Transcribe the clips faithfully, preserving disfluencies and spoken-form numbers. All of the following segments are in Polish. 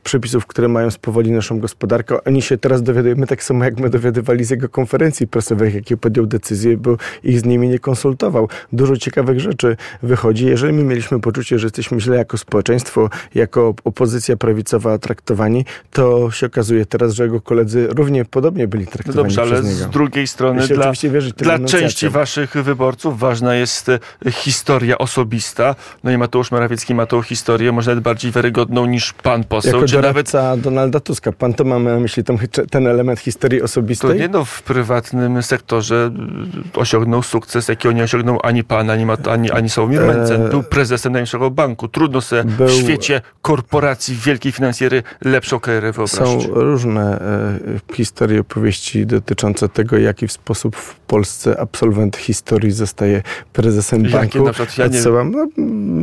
przepisów, które mają spowolnić naszą gospodarkę. Oni się teraz dowiadujemy tak samo, jak my dowiadywali z jego konferencji prasowych, jakie podjął decyzje, bo ich z nimi nie konsultował. Dużo ciekawych rzeczy wychodzi. Jeżeli my mieliśmy poczucie, że jesteśmy źle jako społeczeństwo, jako opozycja prawicowa traktowani, to się okazuje teraz, że jego koledzy równie podobnie byli traktowani no dobrze, przez ale niego. z drugiej strony dla, dla części waszych wyborców ważna jest historia osobista. No i Mateusz Morawiecki ma tą historię może nawet bardziej wiarygodną niż pan poseł. Jako czy doradca nawet Donalda Tuska. Pan to ma na myśli ten, ten element historii osobistej? To nie no, w prywatnym sektorze osiągnął sukces, jakiego nie osiągnął ani pan, ani, ani, ani Sławomir Mencen. Był prezesem największego banku. Trudno sobie Był... w świecie korporacji wielkiej finansjery lepszą karierę wyobrazić. Są różne e, historie, opowieści dotyczące tego, w jaki sposób w Polsce absolwent historii zostaje prezesem Jakie banku. Na przykład, ja nie... Odsyłam, no,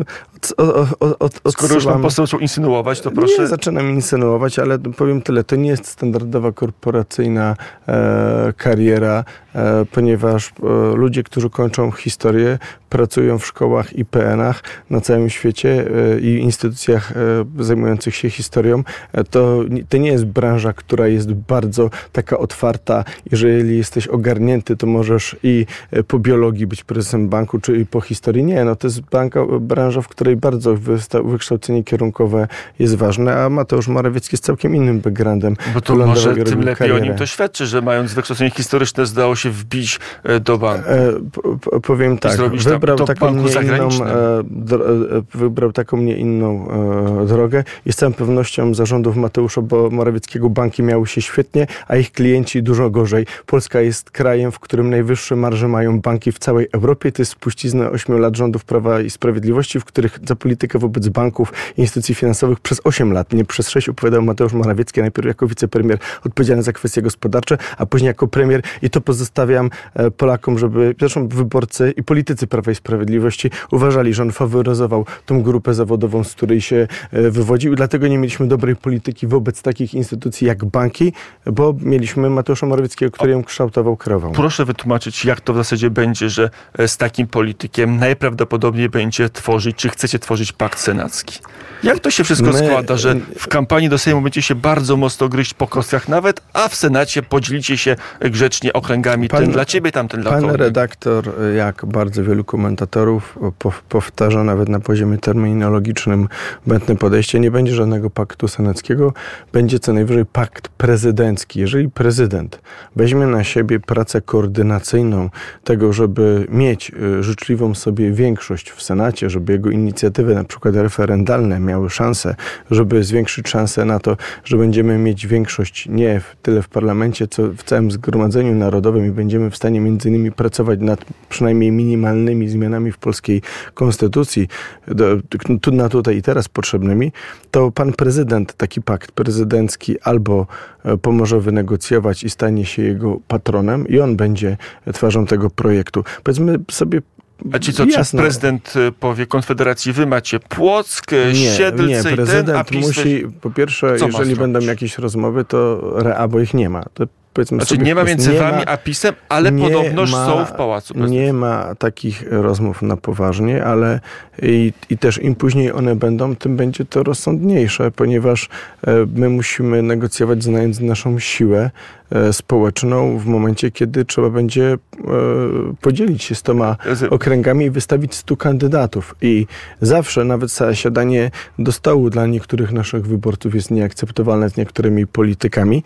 od, od, od, od, Skoro już pan poseł zaczął insynuować, to proszę. Nie zaczynam insynuować, ale powiem tyle. To nie jest standardowa korporacyjna e, kariera, e, ponieważ e, ludzie, którzy kończą historię, pracują w szkołach i P N-ach na całym świecie e, i instytucjach e, zajmujących się historią. E, to, to nie jest branża, która jest bardzo taka otwarta. Jeżeli jesteś ogarnięty, to możesz i e, po biologii być prezesem banku, czy i po historii. Nie, no to jest banka, branża, w której bardzo wysta- wykształcenie kierunkowe jest ważne, a Mateusz Morawiecki jest całkiem innym backgroundem. Bo to może tym lepiej karierę. O nim to świadczy, że mając wykształcenie historyczne zdało się wbić do banku. E, p- powiem tak, wybrał taką, nie inną, e, dro, e, wybrał taką nie inną e, drogę i z całą pewnością zarządów Mateusza Morawieckiego banki miały się świetnie, a ich klienci dużo gorzej. Polska jest krajem, w którym najwyższe marże mają banki w całej Europie. To jest spuścizna ośmiu lat rządów Prawa i Sprawiedliwości, w których za politykę wobec banków i instytucji finansowych przez osiem lat, nie przez sześć, opowiadał Mateusz Morawiecki, najpierw jako wicepremier odpowiedzialny za kwestie gospodarcze, a później jako premier i to pozostawiam Polakom, żeby, zresztą wyborcy i politycy Prawa i Sprawiedliwości uważali, że on faworyzował tą grupę zawodową, z której się wywodził i dlatego nie mieliśmy dobrej polityki wobec takich instytucji jak banki, bo mieliśmy Mateusza Morawieckiego, który ją kształtował, kreował. Proszę wytłumaczyć, jak to w zasadzie będzie, że z takim politykiem najprawdopodobniej będzie tworzyć, czy chcecie tworzyć pakt senacki. Jak to się wszystko My, składa, że w kampanii do Sejmu będziecie się bardzo mocno gryźć po kostkach nawet, a w Senacie podzielicie się grzecznie okręgami, pan, ten dla ciebie, tamten dla kogoś. Pan redaktor, jak bardzo wielu komentatorów, po, powtarza nawet na poziomie terminologicznym błędne podejście. Nie będzie żadnego paktu senackiego, będzie co najwyżej pakt prezydencki. Jeżeli prezydent weźmie na siebie pracę koordynacyjną tego, żeby mieć życzliwą sobie większość w Senacie, żeby jego inicjatywy, na przykład referendalne, miały szansę, żeby zwiększyć szansę na to, że będziemy mieć większość nie tyle w parlamencie, co w całym Zgromadzeniu Narodowym i będziemy w stanie między innymi pracować nad przynajmniej minimalnymi zmianami w polskiej konstytucji, do, tu, na tutaj i teraz potrzebnymi, to pan prezydent taki pakt prezydencki albo pomoże wynegocjować i stanie się jego patronem i on będzie twarzą tego projektu. Powiedzmy sobie A ci co, czy prezydent powie Konfederacji, wy macie Płock, nie, Siedlce nie, i prezydent ten, a PiS musi, po pierwsze, jeżeli będą jakieś rozmowy, to rea, bo ich nie ma. To Znaczy sobie, nie ma między nie wami ma, a PiS-em, ale podobnoż ma, są w Pałacu Prezydenckim. Nie ma takich rozmów na poważnie, ale i, i też im później one będą, tym będzie to rozsądniejsze, ponieważ e, my musimy negocjować znając naszą siłę e, społeczną w momencie, kiedy trzeba będzie e, podzielić się z toma okręgami i wystawić stu kandydatów. I zawsze nawet siadanie do stołu dla niektórych naszych wyborców jest nieakceptowalne z niektórymi politykami.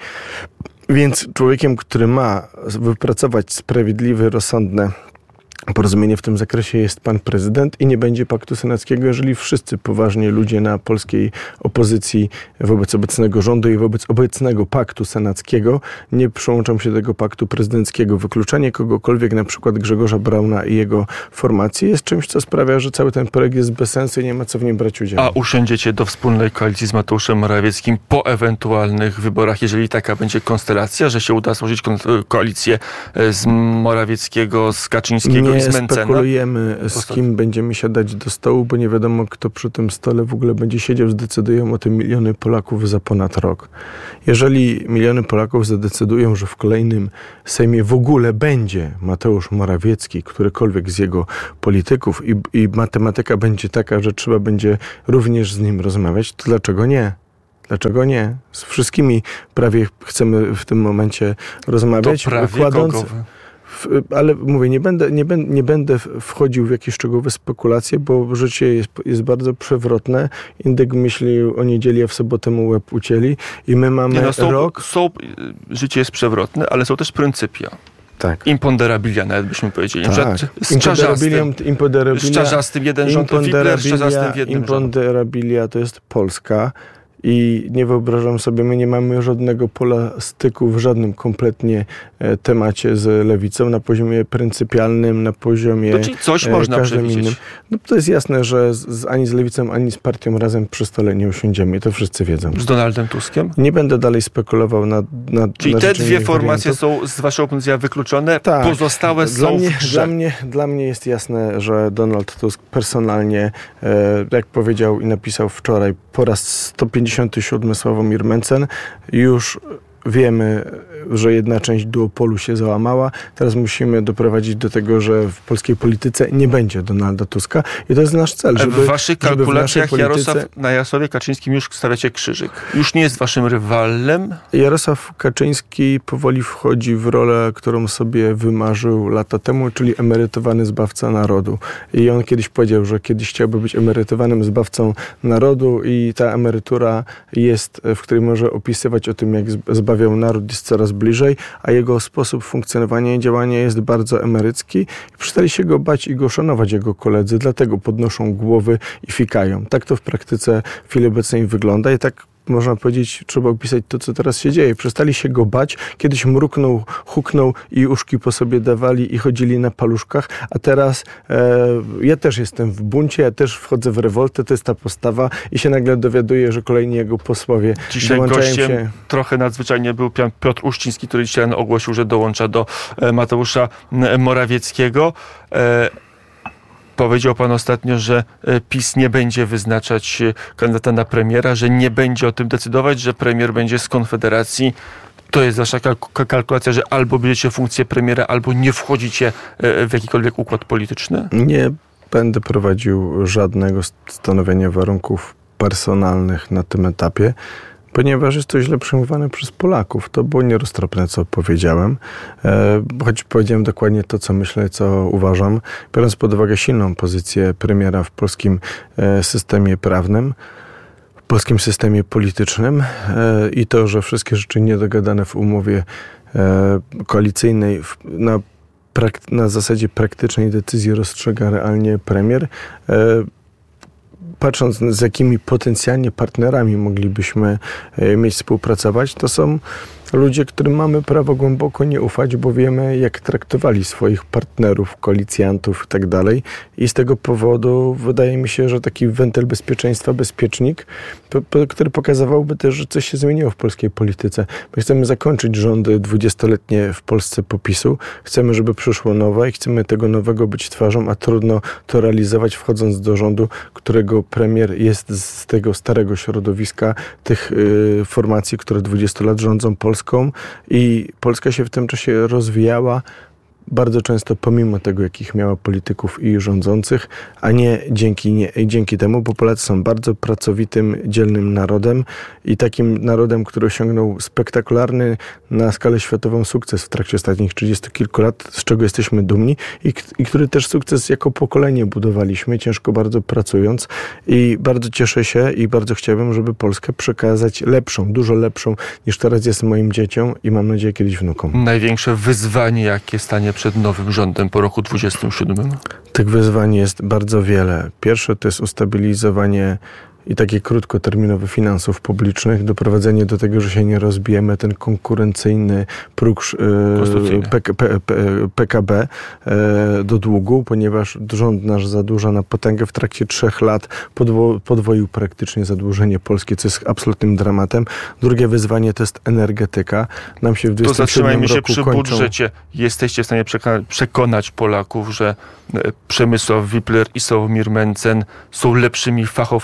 Więc człowiekiem, który ma wypracować sprawiedliwe, rozsądne porozumienie w tym zakresie jest pan prezydent i nie będzie paktu senackiego, jeżeli wszyscy poważni ludzie na polskiej opozycji wobec obecnego rządu i wobec obecnego paktu senackiego nie przyłączą się do tego paktu prezydenckiego. Wykluczenie kogokolwiek, na przykład Grzegorza Brauna i jego formacji jest czymś, co sprawia, że cały ten projekt jest bez sensu i nie ma co w nim brać udziału. A usiądziecie do wspólnej koalicji z Mateuszem Morawieckim po ewentualnych wyborach, jeżeli taka będzie konstelacja, że się uda złożyć koalicję z Morawieckiego, z Kaczyńskiego? Nie spekulujemy, z kim będziemy siadać do stołu, bo nie wiadomo, kto przy tym stole w ogóle będzie siedział. Zdecydują o tym miliony Polaków za ponad rok. Jeżeli miliony Polaków zadecydują, że w kolejnym Sejmie w ogóle będzie Mateusz Morawiecki, którykolwiek z jego polityków i, i matematyka będzie taka, że trzeba będzie również z nim rozmawiać, to dlaczego nie? Dlaczego nie? Z wszystkimi prawie chcemy w tym momencie rozmawiać. To prawie kładąc, kogowe. w, ale mówię, nie będę, nie, będę, nie będę wchodził w jakieś szczegółowe spekulacje, bo życie jest, jest bardzo przewrotne. Indyk myślił o niedzieli, a w sobotę mu łeb ucięli i my mamy nie, no, są, rok... Są, życie jest przewrotne, ale są też pryncypia. Tak. Imponderabilia, nawet byśmy powiedzieli. Tak. Z czarzastym. Imponderabilia, z czarzastym jeden rząd to Hitler, z czarzastym w jednym Imponderabilia to jest Polska. I nie wyobrażam sobie, my nie mamy żadnego pola styku w żadnym kompletnie e, temacie z lewicą, na poziomie pryncypialnym, na poziomie to czyli coś e, można każdym przewidzieć. innym. No to jest jasne, że z, z, ani z lewicą, ani z partią razem przy stole nie usiądziemy. To wszyscy wiedzą. Z Donaldem Tuskiem? Nie będę dalej spekulował na, na Czyli na te dwie formacje wariantów. są z waszego punktu widzenia wykluczone, tak. Pozostałe dla są mnie, w grze. Dla mnie, dla mnie jest jasne, że Donald Tusk personalnie, e, jak powiedział i napisał wczoraj, po raz sto pięćdziesiąty siódmy Sławomir Mencen, już wiemy, że jedna część duopolu się załamała. Teraz musimy doprowadzić do tego, że w polskiej polityce nie będzie Donalda Tuska i to jest nasz cel. Żeby, w waszych kalkulacjach żeby w polityce... Jarosław, na Jarosławie Kaczyńskim już stawiacie krzyżyk. Już nie jest waszym rywalem? Jarosław Kaczyński powoli wchodzi w rolę, którą sobie wymarzył lata temu, czyli emerytowany zbawca narodu. I on kiedyś powiedział, że kiedyś chciałby być emerytowanym zbawcą narodu i ta emerytura jest, w której może opisywać o tym, jak zbawiał naród, jest coraz bliżej, a jego sposób funkcjonowania i działania jest bardzo emerycki. Przestali się go bać i go szanować jego koledzy, dlatego podnoszą głowy i fikają. Tak to w praktyce w chwili obecnej wygląda i tak można powiedzieć, trzeba opisać to, co teraz się dzieje. Przestali się go bać, kiedyś mruknął, huknął i uszki po sobie dawali i chodzili na paluszkach, a teraz e, ja też jestem w buncie, ja też wchodzę w rewoltę, to jest ta postawa i się nagle dowiaduję, że kolejni jego posłowie dzisiaj dołączają gościem się. Trochę nadzwyczajnie był Piotr Uściński, który dzisiaj ogłosił, że dołącza do Mateusza Morawieckiego. E, Powiedział pan ostatnio, że PiS nie będzie wyznaczać kandydata na premiera, że nie będzie o tym decydować, że premier będzie z Konfederacji. To jest wasza kalkulacja, że albo bierzecie funkcję premiera, albo nie wchodzicie w jakikolwiek układ polityczny? Nie będę prowadził żadnego stanowienia warunków personalnych na tym etapie, ponieważ jest to źle przyjmowane przez Polaków. To było nieroztropne, co powiedziałem, e, choć powiedziałem dokładnie to, co myślę, co uważam, biorąc pod uwagę silną pozycję premiera w polskim e, systemie prawnym, w polskim systemie politycznym e, i to, że wszystkie rzeczy niedogadane w umowie e, koalicyjnej w, na, prak, na zasadzie praktycznej decyzji rozstrzyga realnie premier. E, Patrząc, z jakimi potencjalnie partnerami moglibyśmy mieć współpracować, to są ludzie, którym mamy prawo głęboko nie ufać, bo wiemy, jak traktowali swoich partnerów, koalicjantów i tak dalej. I z tego powodu wydaje mi się, że taki wentyl bezpieczeństwa, bezpiecznik, po, po, który pokazywałby też, że coś się zmieniło w polskiej polityce. My chcemy zakończyć rządy dwudziestoletnie w Polsce po PiSu. Chcemy, żeby przyszło nowe i chcemy tego nowego być twarzą, a trudno to realizować wchodząc do rządu, którego premier jest z tego starego środowiska, tych y, formacji, które dwadzieścia lat rządzą Polską. I Polska się w tym czasie rozwijała bardzo często pomimo tego, jakich miała polityków i rządzących, a nie dzięki, nie dzięki temu, bo Polacy są bardzo pracowitym, dzielnym narodem i takim narodem, który osiągnął spektakularny na skalę światową sukces w trakcie ostatnich trzydziestu kilku lat, z czego jesteśmy dumni i, i który też sukces jako pokolenie budowaliśmy, ciężko bardzo pracując i bardzo cieszę się i bardzo chciałbym, żeby Polskę przekazać lepszą, dużo lepszą niż teraz jest moim dzieciom i mam nadzieję kiedyś wnukom. Największe wyzwanie, jakie stanie przed nowym rządem po roku dwudziestym siódmym? Tych wyzwań jest bardzo wiele. Pierwsze to jest ustabilizowanie i takie krótkoterminowe finansów publicznych, doprowadzenie do tego, że się nie rozbijemy, ten konkurencyjny próg e, P K, P, P, P K B e, do długu, ponieważ rząd nasz zadłuża na potęgę. W trakcie trzech lat podwo, podwoił praktycznie zadłużenie polskie, co jest absolutnym dramatem. Drugie wyzwanie to jest energetyka. Nam się w dwudziestym siódmym roku To zatrzymajmy się przy kończą... budżecie. Jesteście w stanie przeka- przekonać Polaków, że Przemysław Wipler i Sławomir Mencen są lepszymi fachowcami od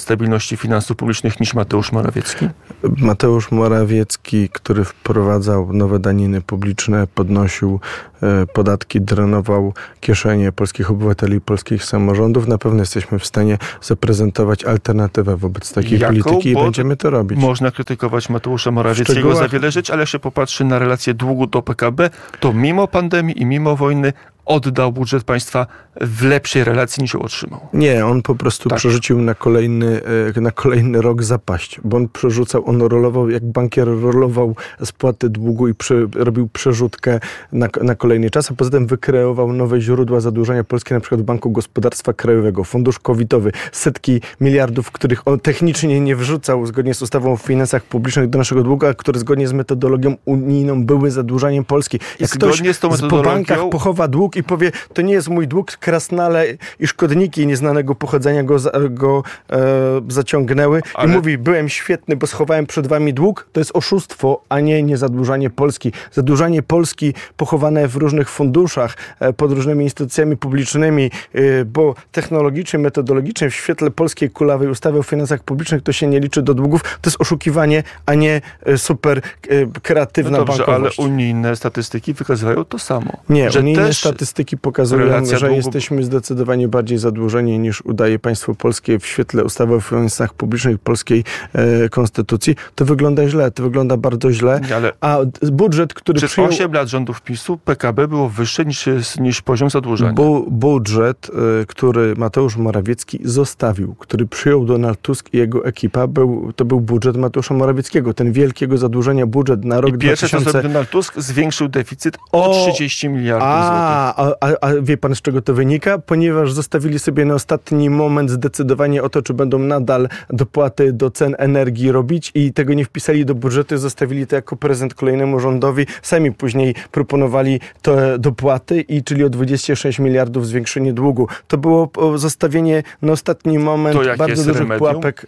stabilności finansów publicznych niż Mateusz Morawiecki? Mateusz Morawiecki, który wprowadzał nowe daniny publiczne, podnosił e, podatki, drenował kieszenie polskich obywateli, polskich samorządów, na pewno jesteśmy w stanie zaprezentować alternatywę wobec takiej Jaką? polityki i Bo będziemy to robić. Można krytykować Mateusza Morawieckiego Szczegółach... za wiele rzeczy, ale jak się popatrzy na relację długu do P K B, to mimo pandemii i mimo wojny oddał budżet państwa w lepszej relacji niż ją otrzymał. Nie, on po prostu tak. przerzucił na kolejny, na kolejny rok zapaść, bo on przerzucał, on rolował, jak bankier rolował spłaty długu i przy, robił przerzutkę na, na kolejny czas, a poza tym wykreował nowe źródła zadłużenia Polski, na przykład w Banku Gospodarstwa Krajowego, fundusz covidowy, setki miliardów, których on technicznie nie wrzucał zgodnie z ustawą o finansach publicznych do naszego długu, a które zgodnie z metodologią unijną były zadłużaniem Polski. Jak zgodnie ktoś z tą metodologią... po bankach pochowa dług i powie, to nie jest mój dług, krasnale i szkodniki nieznanego pochodzenia go, go e, zaciągnęły ale... i mówi, byłem świetny, bo schowałem przed wami dług, to jest oszustwo, a nie niezadłużanie Polski. Zadłużanie Polski pochowane w różnych funduszach, e, pod różnymi instytucjami publicznymi, e, bo technologicznie, metodologicznie w świetle polskiej kulawej ustawy o finansach publicznych to się nie liczy do długów, to jest oszukiwanie, a nie e, super e, kreatywna no dobrze, bankowość. Ale unijne statystyki wykazują to samo. Nie, że unijne też statystyki pokazują, że długu... jesteśmy zdecydowanie bardziej zadłużeni niż udaje państwo polskie w świetle ustawy o finansach publicznych polskiej e, konstytucji. To wygląda źle, to wygląda bardzo źle. Ale a budżet, który przez przyjął... osiem lat rządów PiSu P K B było wyższe niż, niż poziom zadłużenia. Bu, budżet, e, który Mateusz Morawiecki zostawił, który przyjął Donald Tusk i jego ekipa, był, to był budżet Mateusza Morawieckiego. Ten wielkiego zadłużenia budżet na rok I pierwsze, dwa tysiące... co zrobił Donald Tusk, zwiększył deficyt o, o trzydzieści miliardów a, złotych. A, a, a wie pan, z czego to wynika? Ponieważ zostawili sobie na ostatni moment zdecydowanie o to, czy będą nadal dopłaty do cen energii robić i tego nie wpisali do budżetu, zostawili to jako prezent kolejnemu rządowi. Sami później proponowali te dopłaty i czyli o dwadzieścia sześć miliardów zwiększenie długu. To było zostawienie na ostatni moment bardzo dużych remedium? pułapek.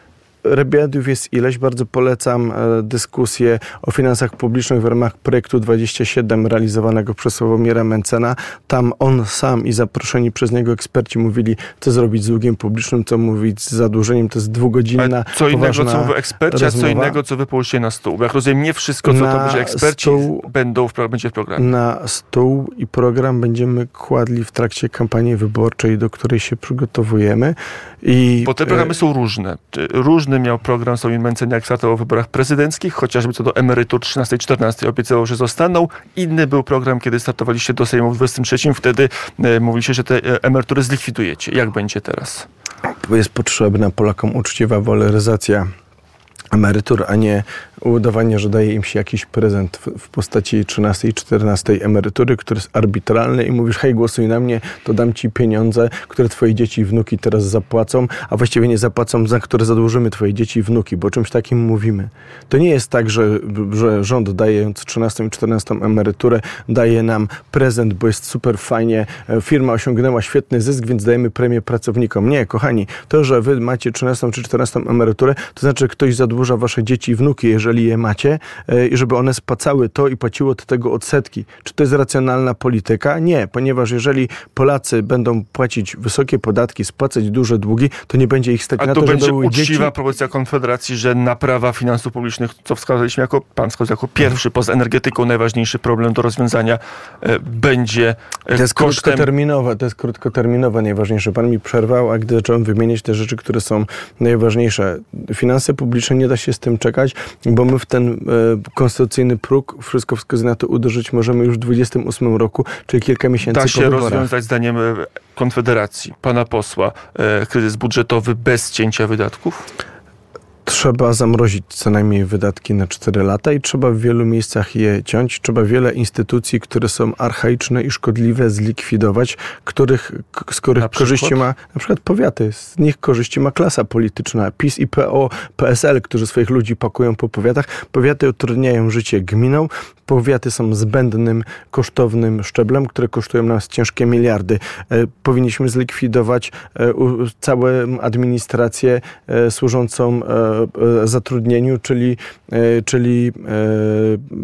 Remediów jest ileś. Bardzo polecam e, dyskusję o finansach publicznych w ramach projektu dwadzieścia siedem realizowanego przez Sławomira Mencena. Tam on sam i zaproszeni przez niego eksperci mówili, co zrobić z długiem publicznym, co mówić z zadłużeniem. To jest dwugodzinna, co innego, co mówią eksperci, rozmowa. A co innego, co wy położycie na stół. Bo jak rozumiem, nie wszystko, co na to będzie eksperci, stół, będą w, będzie w programie. Na stół i program będziemy kładli w trakcie kampanii wyborczej, do której się przygotowujemy. I, Bo te programy są różne. Różny miał program Sławomir Mencen, jak startował o wyborach prezydenckich, chociażby co do emerytur trzynastej czternastej obiecywał, że zostaną. Inny był program, kiedy startowaliście do Sejmu w dwudziestym trzecim. Wtedy e, mówiliście, że te e, emerytury zlikwidujecie. Jak będzie teraz? Jest potrzebna Polakom uczciwa waloryzacja emerytur, a nie udawanie, że daje im się jakiś prezent w, w postaci trzynastej i czternastej emerytury, który jest arbitralny i mówisz, hej, głosuj na mnie, to dam ci pieniądze, które twoje dzieci i wnuki teraz zapłacą, a właściwie nie zapłacą, za które zadłużymy twoje dzieci i wnuki, bo o czymś takim mówimy. To nie jest tak, że, że rząd dając trzynastą i czternastą emeryturę daje nam prezent, bo jest super fajnie, firma osiągnęła świetny zysk, więc dajemy premię pracownikom. Nie, kochani, to, że wy macie trzynastą czy czternastą emeryturę, to znaczy, że ktoś zadłuża wasze dzieci i wnuki, jeżeli je macie, i żeby one spłacały to i płaciły od tego odsetki. Czy to jest racjonalna polityka? Nie, ponieważ jeżeli Polacy będą płacić wysokie podatki, spłacać duże długi, to nie będzie ich stać na to, żeby były dzieci. A to będzie uczciwa propozycja Konfederacji, że naprawa finansów publicznych, co wskazaliśmy jako, pan wskazał jako pierwszy, poza energetyką najważniejszy problem do rozwiązania, e, będzie e, To jest kosztem... krótkoterminowe, to jest krótkoterminowe najważniejsze. Pan mi przerwał, a gdy zacząłem wymieniać te rzeczy, które są najważniejsze. Finanse publiczne nie da się z tym czekać, bo my w ten e, konstytucyjny próg, wszystko wskazuje na to, uderzyć możemy już w dwudziestym ósmym roku, czyli kilka miesięcy da po wyborach. Da się rozwiązać zdaniem Konfederacji, pana posła, e, kryzys budżetowy bez cięcia wydatków? Trzeba zamrozić co najmniej wydatki na cztery lata i trzeba w wielu miejscach je ciąć. Trzeba wiele instytucji, które są archaiczne i szkodliwe, zlikwidować, których, z których korzyści ma na przykład powiaty. Z nich korzyści ma klasa polityczna. PiS i P O, P S L, którzy swoich ludzi pakują po powiatach. Powiaty utrudniają życie gminom. Powiaty są zbędnym, kosztownym szczeblem, które kosztują nas ciężkie miliardy. E, powinniśmy zlikwidować e, u, całą administrację e, służącą e, e, zatrudnieniu, czyli, e, czyli e,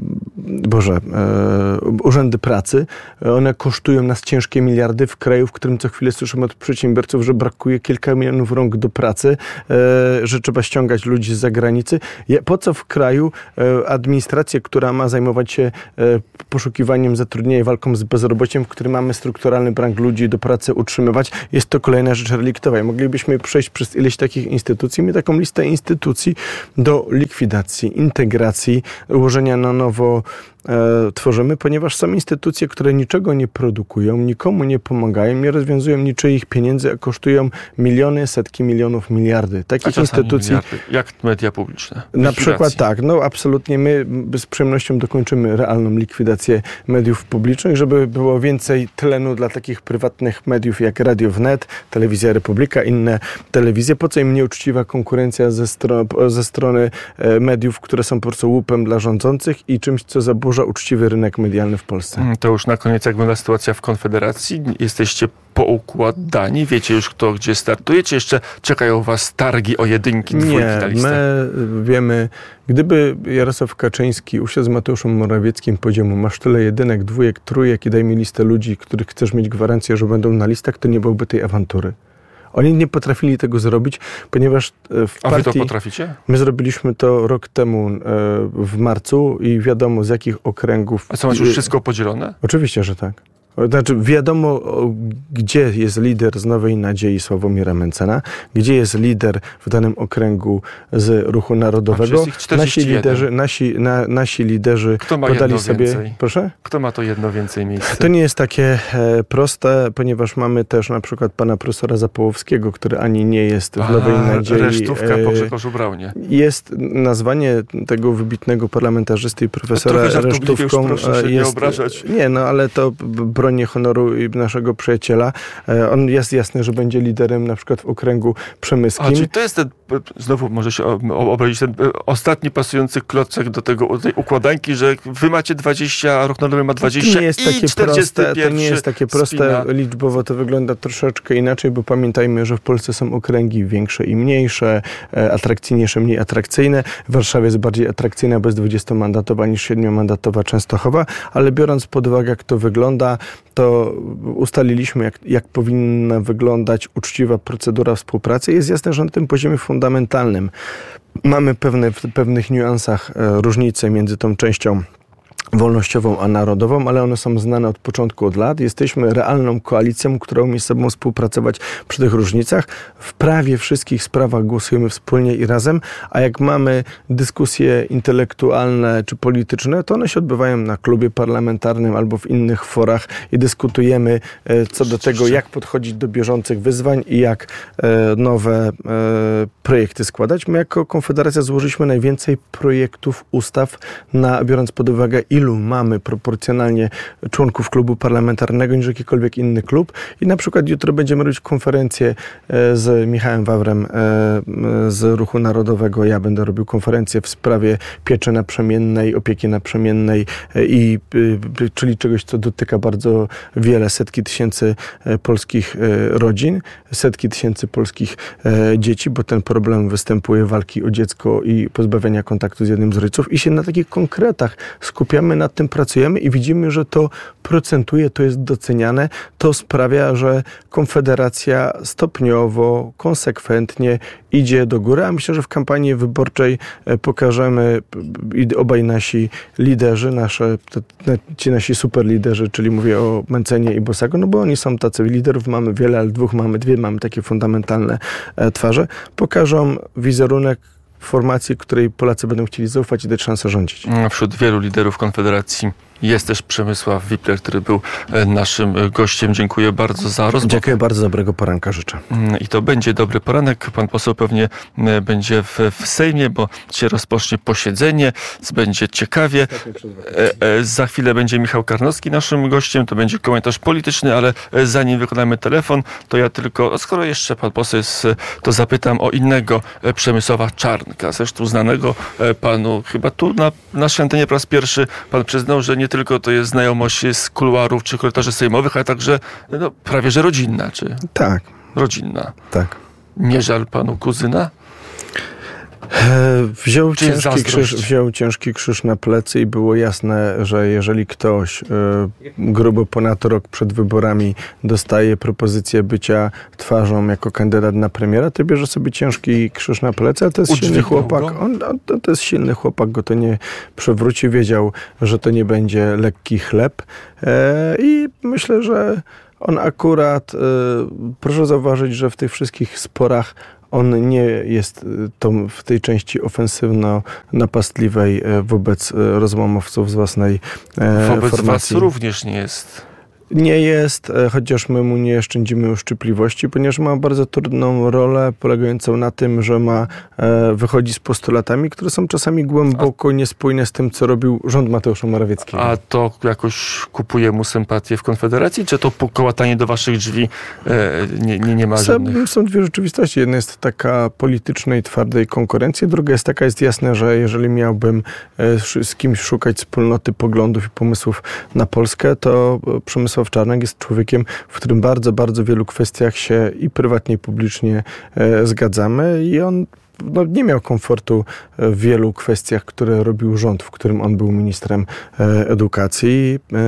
Boże, e, urzędy pracy. One kosztują nas ciężkie miliardy w kraju, w którym co chwilę słyszymy od przedsiębiorców, że brakuje kilka milionów rąk do pracy, e, że trzeba ściągać ludzi z zagranicy. Po co w kraju e, administrację, która ma zajmować się e, poszukiwaniem zatrudnienia, walką z bezrobociem, w którym mamy strukturalny brak ludzi do pracy utrzymywać, jest to kolejna rzecz reliktowa. Moglibyśmy przejść przez ileś takich instytucji, mieć taką listę instytucji do likwidacji, integracji, ułożenia na nowo e, tworzymy, ponieważ są instytucje, które niczego nie produkują, nikomu nie pomagają, nie rozwiązują niczyich pieniędzy, a kosztują miliony, setki milionów, miliardy. Takich instytucji... Miliardy. Jak media publiczne? Na przykład tak, no absolutnie. My z przyjemnością dokończymy realną likwidację mediów publicznych, żeby było więcej tlenu dla takich prywatnych mediów jak Radio Wnet, Telewizja Republika, inne telewizje. Po co im nieuczciwa konkurencja ze, stro- ze strony e, mediów, które są po prostu łupem dla rządzących i czymś, co zaburza uczciwy rynek medialny w Polsce. To już na koniec, jak wygląda sytuacja w Konfederacji? Jesteście poukładani? Wiecie już, kto gdzie startuje? Czy jeszcze czekają was targi o jedynki, dwójki na listę? My wiemy, gdyby Jarosław Kaczyński usiadł z Mateuszem Morawieckim, powiedział mu, masz tyle jedynek, dwójek, trójek i daj mi listę ludzi, których chcesz mieć gwarancję, że będą na listach, to nie byłoby tej awantury. Oni nie potrafili tego zrobić, ponieważ w A partii... wy to potraficie? My zrobiliśmy to rok temu w marcu i wiadomo z jakich okręgów... A co, macie już wszystko podzielone? Oczywiście, że tak. Znaczy wiadomo, gdzie jest lider z Nowej Nadziei Sławomira Mencena, gdzie jest lider w danym okręgu z Ruchu Narodowego. Nasi liderzy, nasi, na, nasi liderzy Kto ma podali jedno sobie... więcej? Proszę? Kto ma to jedno więcej miejsca? To nie jest takie e, proste, ponieważ mamy też na przykład pana profesora Zapołowskiego, który ani nie jest w Nowej A, Nadziei. Resztówka po Grzegorzu Braunie. Jest nazwanie tego wybitnego parlamentarzysty i profesora resztówką. Proszę się jest, nie obrażać. Nie, no ale to broni honoru i naszego przyjaciela. On jest jasny, że będzie liderem na przykład w okręgu przemyskim. A, czyli to jest ten, znowu może się obrazić, ten ostatni pasujący klocek do tego, tej układanki, że wy macie dwadzieścia, a Ruch Narodowy ma dwadzieścia to nie jest takie proste, to nie jest takie proste spina. Liczbowo, to wygląda troszeczkę inaczej, bo pamiętajmy, że w Polsce są okręgi większe i mniejsze, atrakcyjniejsze, mniej atrakcyjne. W Warszawie jest bardziej atrakcyjna, bo jest dwudziestomandatowa niż siedmiomandatowa Częstochowa, ale biorąc pod uwagę, jak to wygląda, to ustaliliśmy, jak, jak powinna wyglądać uczciwa procedura współpracy. Jest jasne, że na tym poziomie fundamentalnym mamy pewne, w pewnych niuansach e, różnice między tą częścią wolnościową a narodową, ale one są znane od początku, od lat. Jesteśmy realną koalicją, która umie z sobą współpracować przy tych różnicach. W prawie wszystkich sprawach głosujemy wspólnie i razem, a jak mamy dyskusje intelektualne czy polityczne, to one się odbywają na klubie parlamentarnym albo w innych forach i dyskutujemy co do tego, jak podchodzić do bieżących wyzwań i jak nowe projekty składać. My jako Konfederacja złożyliśmy najwięcej projektów ustaw, na, biorąc pod uwagę, ilu mamy proporcjonalnie członków klubu parlamentarnego niż jakikolwiek inny klub. I na przykład jutro będziemy robić konferencję z Michałem Wawrem z Ruchu Narodowego. Ja będę robił konferencję w sprawie pieczy naprzemiennej, opieki naprzemiennej, i, czyli czegoś, co dotyka bardzo wiele, setki tysięcy polskich rodzin, setki tysięcy polskich dzieci, bo ten problem występuje, walki o dziecko i pozbawienia kontaktu z jednym z rodziców, i się na takich konkretach skupiamy, nad tym pracujemy i widzimy, że to procentuje, to jest doceniane, to sprawia, że Konfederacja stopniowo, konsekwentnie idzie do góry, a myślę, że w kampanii wyborczej pokażemy, i obaj nasi liderzy, nasze, ci nasi superliderzy, czyli mówię o Mencenie i Bosaku, no bo oni są tacy, liderów mamy wiele, ale dwóch mamy, dwie mamy takie fundamentalne twarze, pokażą wizerunek formacji, której Polacy będą chcieli zaufać i dać szansę rządzić. Wśród wielu liderów Konfederacji jest też Przemysław Wipler, który był naszym gościem. Dziękuję bardzo za rozmowę. Dziękuję bardzo, dobrego poranka życzę. I to będzie dobry poranek. Pan poseł pewnie będzie w, w Sejmie, bo się rozpocznie posiedzenie, będzie ciekawie. E, e, za chwilę będzie Michał Karnowski naszym gościem, to będzie komentarz polityczny, ale zanim wykonamy telefon, to ja tylko, skoro jeszcze pan poseł jest, to zapytam o innego Przemysława Czarnka, zresztą znanego panu, chyba tu na naszej antenie po raz pierwszy pan przyznał, że nie tylko to jest znajomość z kuluarów czy korytarzy sejmowych, ale także no, prawie że rodzinna. Czy... Tak. Rodzinna. Tak. Nie żal panu kuzyna? Wziął ciężki, krzyż, wziął ciężki krzyż na plecy i było jasne, że jeżeli ktoś grubo ponad rok przed wyborami dostaje propozycję bycia twarzą jako kandydat na premiera, to bierze sobie ciężki krzyż na plecy, a to jest silny chłopak. On, on, to jest silny chłopak, go to nie przewróci. Wiedział, że to nie będzie lekki chleb i myślę, że on akurat, proszę zauważyć, że w tych wszystkich sporach on nie jest to w tej części ofensywno-napastliwej wobec rozłamowców z własnej wobec formacji. Was również nie jest. Nie jest, chociaż my mu nie szczędzimy uszczypliwości, ponieważ ma bardzo trudną rolę polegającą na tym, że ma, wychodzi z postulatami, które są czasami głęboko niespójne z tym, co robił rząd Mateusza Morawieckiego. A to jakoś kupuje mu sympatię w Konfederacji, czy to kołatanie do waszych drzwi nie, nie, nie ma żadnych? Są dwie rzeczywistości. Jedna jest taka politycznej, twardej konkurencji, druga jest taka, jest jasne, że jeżeli miałbym z kimś szukać wspólnoty poglądów i pomysłów na Polskę, to Przemysław Czarnek jest człowiekiem, w którym bardzo, bardzo wielu kwestiach się i prywatnie, i publicznie e, zgadzamy i on no, nie miał komfortu w wielu kwestiach, które robił rząd, w którym on był ministrem e, edukacji. E,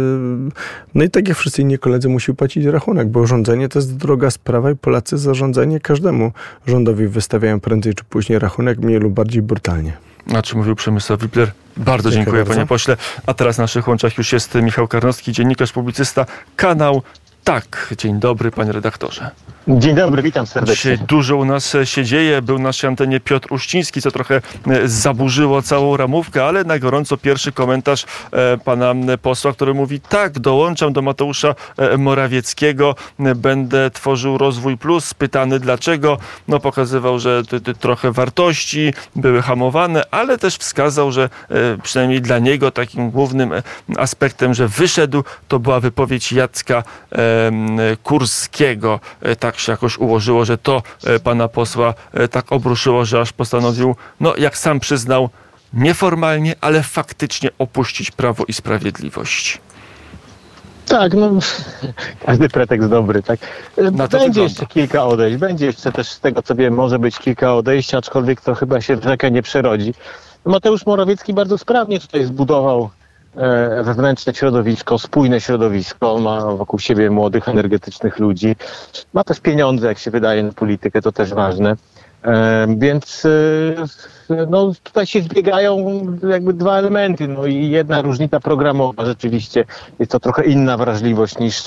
no i tak jak wszyscy inni koledzy musi płacić rachunek, bo rządzenie to jest droga sprawa i Polacy za rządzenie każdemu rządowi wystawiają prędzej czy później rachunek, mniej lub bardziej brutalnie. A czy mówił Przemysław Wibler? Bardzo dziękuję, dziękuję panie bardzo. pośle. A teraz w naszych łączach już jest Michał Karnowski, dziennikarz, publicysta, kanał Tak. Dzień dobry, panie redaktorze. Dzień dobry, witam serdecznie. Dzisiaj dużo u nas się dzieje. Był na naszej antenie Piotr Uściński, co trochę zaburzyło całą ramówkę, ale na gorąco pierwszy komentarz pana posła, który mówi: tak, dołączam do Mateusza Morawieckiego, będę tworzył Rozwój Plus. Pytany dlaczego, no pokazywał, że t- t- trochę wartości były hamowane, ale też wskazał, że przynajmniej dla niego takim głównym aspektem, że wyszedł, to była wypowiedź Jacka Kurskiego. Tak się jakoś ułożyło, że to pana posła tak obruszyło, że aż postanowił, no jak sam przyznał, nieformalnie, ale faktycznie opuścić Prawo i Sprawiedliwość. Tak, no każdy pretekst dobry, tak. Będzie wygląda. jeszcze kilka odejść, będzie jeszcze też z tego co wiem, może być kilka odejść, aczkolwiek to chyba się w rzekę nie przerodzi. Mateusz Morawiecki bardzo sprawnie tutaj zbudował wewnętrzne środowisko, spójne środowisko, ma wokół siebie młodych, energetycznych ludzi. Ma też pieniądze, jak się wydaje, na politykę, to też ważne. Więc no, tutaj się zbiegają jakby dwa elementy. No i jedna różnica programowa rzeczywiście jest to trochę inna wrażliwość niż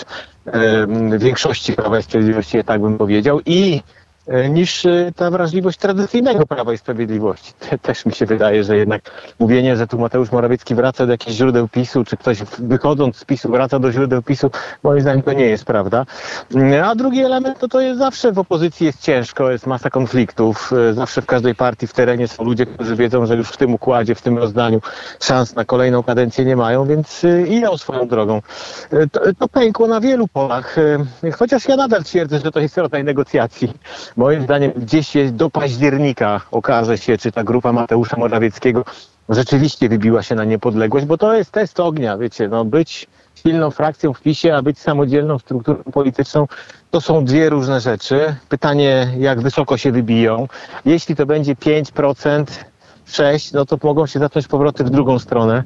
w większości Prawa i Sprawiedliwości, tak bym powiedział. I niż ta wrażliwość tradycyjnego Prawa i Sprawiedliwości. Też mi się wydaje, że jednak mówienie, że tu Mateusz Morawiecki wraca do jakichś źródeł PiSu, czy ktoś wychodząc z PiSu wraca do źródeł PiSu, moim zdaniem to nie jest prawda. A drugi element to to jest zawsze w opozycji jest ciężko, jest masa konfliktów. Zawsze w każdej partii w terenie są ludzie, którzy wiedzą, że już w tym układzie, w tym rozdaniu szans na kolejną kadencję nie mają, więc idą swoją drogą. To, to pękło na wielu polach. Chociaż ja nadal twierdzę, że to jest rodzaj negocjacji. Moim zdaniem gdzieś jest do października okaże się, czy ta grupa Mateusza Morawieckiego rzeczywiście wybiła się na niepodległość, bo to jest test ognia, wiecie, no być silną frakcją w PiSie, a być samodzielną strukturą polityczną, to są dwie różne rzeczy. Pytanie, jak wysoko się wybiją. Jeśli to będzie pięć procent, sześć, no to mogą się zacząć powroty w drugą stronę.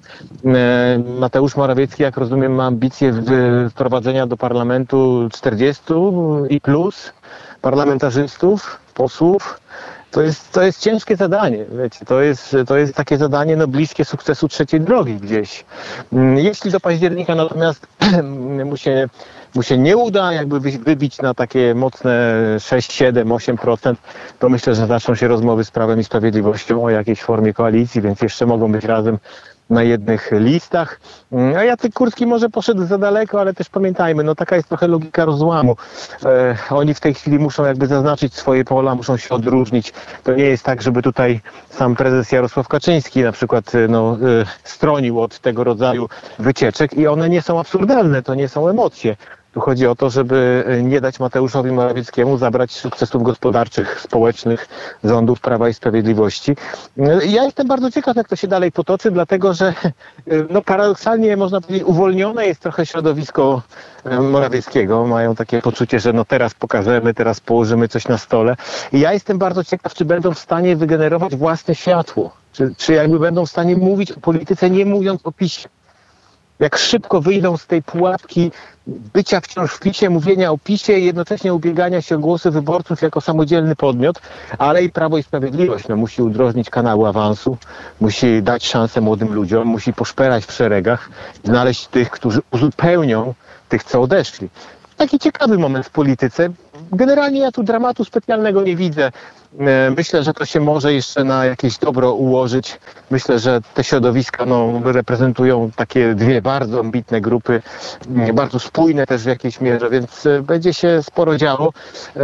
Mateusz Morawiecki, jak rozumiem, ma ambicje wprowadzenia do parlamentu czterdziestu i plus parlamentarzystów, posłów. To jest, to jest ciężkie zadanie, wiecie, to jest, to jest takie zadanie no, bliskie sukcesu trzeciej drogi gdzieś. Jeśli do października natomiast mu się, mu się nie uda jakby wybić na takie mocne sześć, siedem, osiem procent, to myślę, że zaczną się rozmowy z Prawem i Sprawiedliwością o jakiejś formie koalicji, więc jeszcze mogą być razem na jednych listach. A Jacek Kurski może poszedł za daleko, ale też pamiętajmy, no taka jest trochę logika rozłamu. E, oni w tej chwili muszą jakby zaznaczyć swoje pola, muszą się odróżnić. To nie jest tak, żeby tutaj sam prezes Jarosław Kaczyński na przykład no, e, stronił od tego rodzaju wycieczek i one nie są absurdalne, to nie są emocje. Tu chodzi o to, żeby nie dać Mateuszowi Morawieckiemu zabrać sukcesów gospodarczych, społecznych rządów Prawa i Sprawiedliwości. Ja jestem bardzo ciekaw, jak to się dalej potoczy, dlatego że no paradoksalnie można powiedzieć uwolnione jest trochę środowisko Morawieckiego. Mają takie poczucie, że no teraz pokażemy, teraz położymy coś na stole. I ja jestem bardzo ciekaw, czy będą w stanie wygenerować własne światło. Czy, czy jakby będą w stanie mówić o polityce, nie mówiąc o PiSie. Jak szybko wyjdą z tej pułapki bycia wciąż w PiSie, mówienia o PiSie i jednocześnie ubiegania się o głosy wyborców jako samodzielny podmiot, ale i Prawo i Sprawiedliwość no, musi udrożnić kanały awansu, musi dać szansę młodym ludziom, musi poszperać w szeregach, znaleźć tych, którzy uzupełnią tych, co odeszli. Taki ciekawy moment w polityce. Generalnie ja tu dramatu specjalnego nie widzę. Myślę, że to się może jeszcze na jakieś dobro ułożyć. Myślę, że te środowiska no, reprezentują takie dwie bardzo ambitne grupy, bardzo spójne też w jakiejś mierze, więc będzie się sporo działo.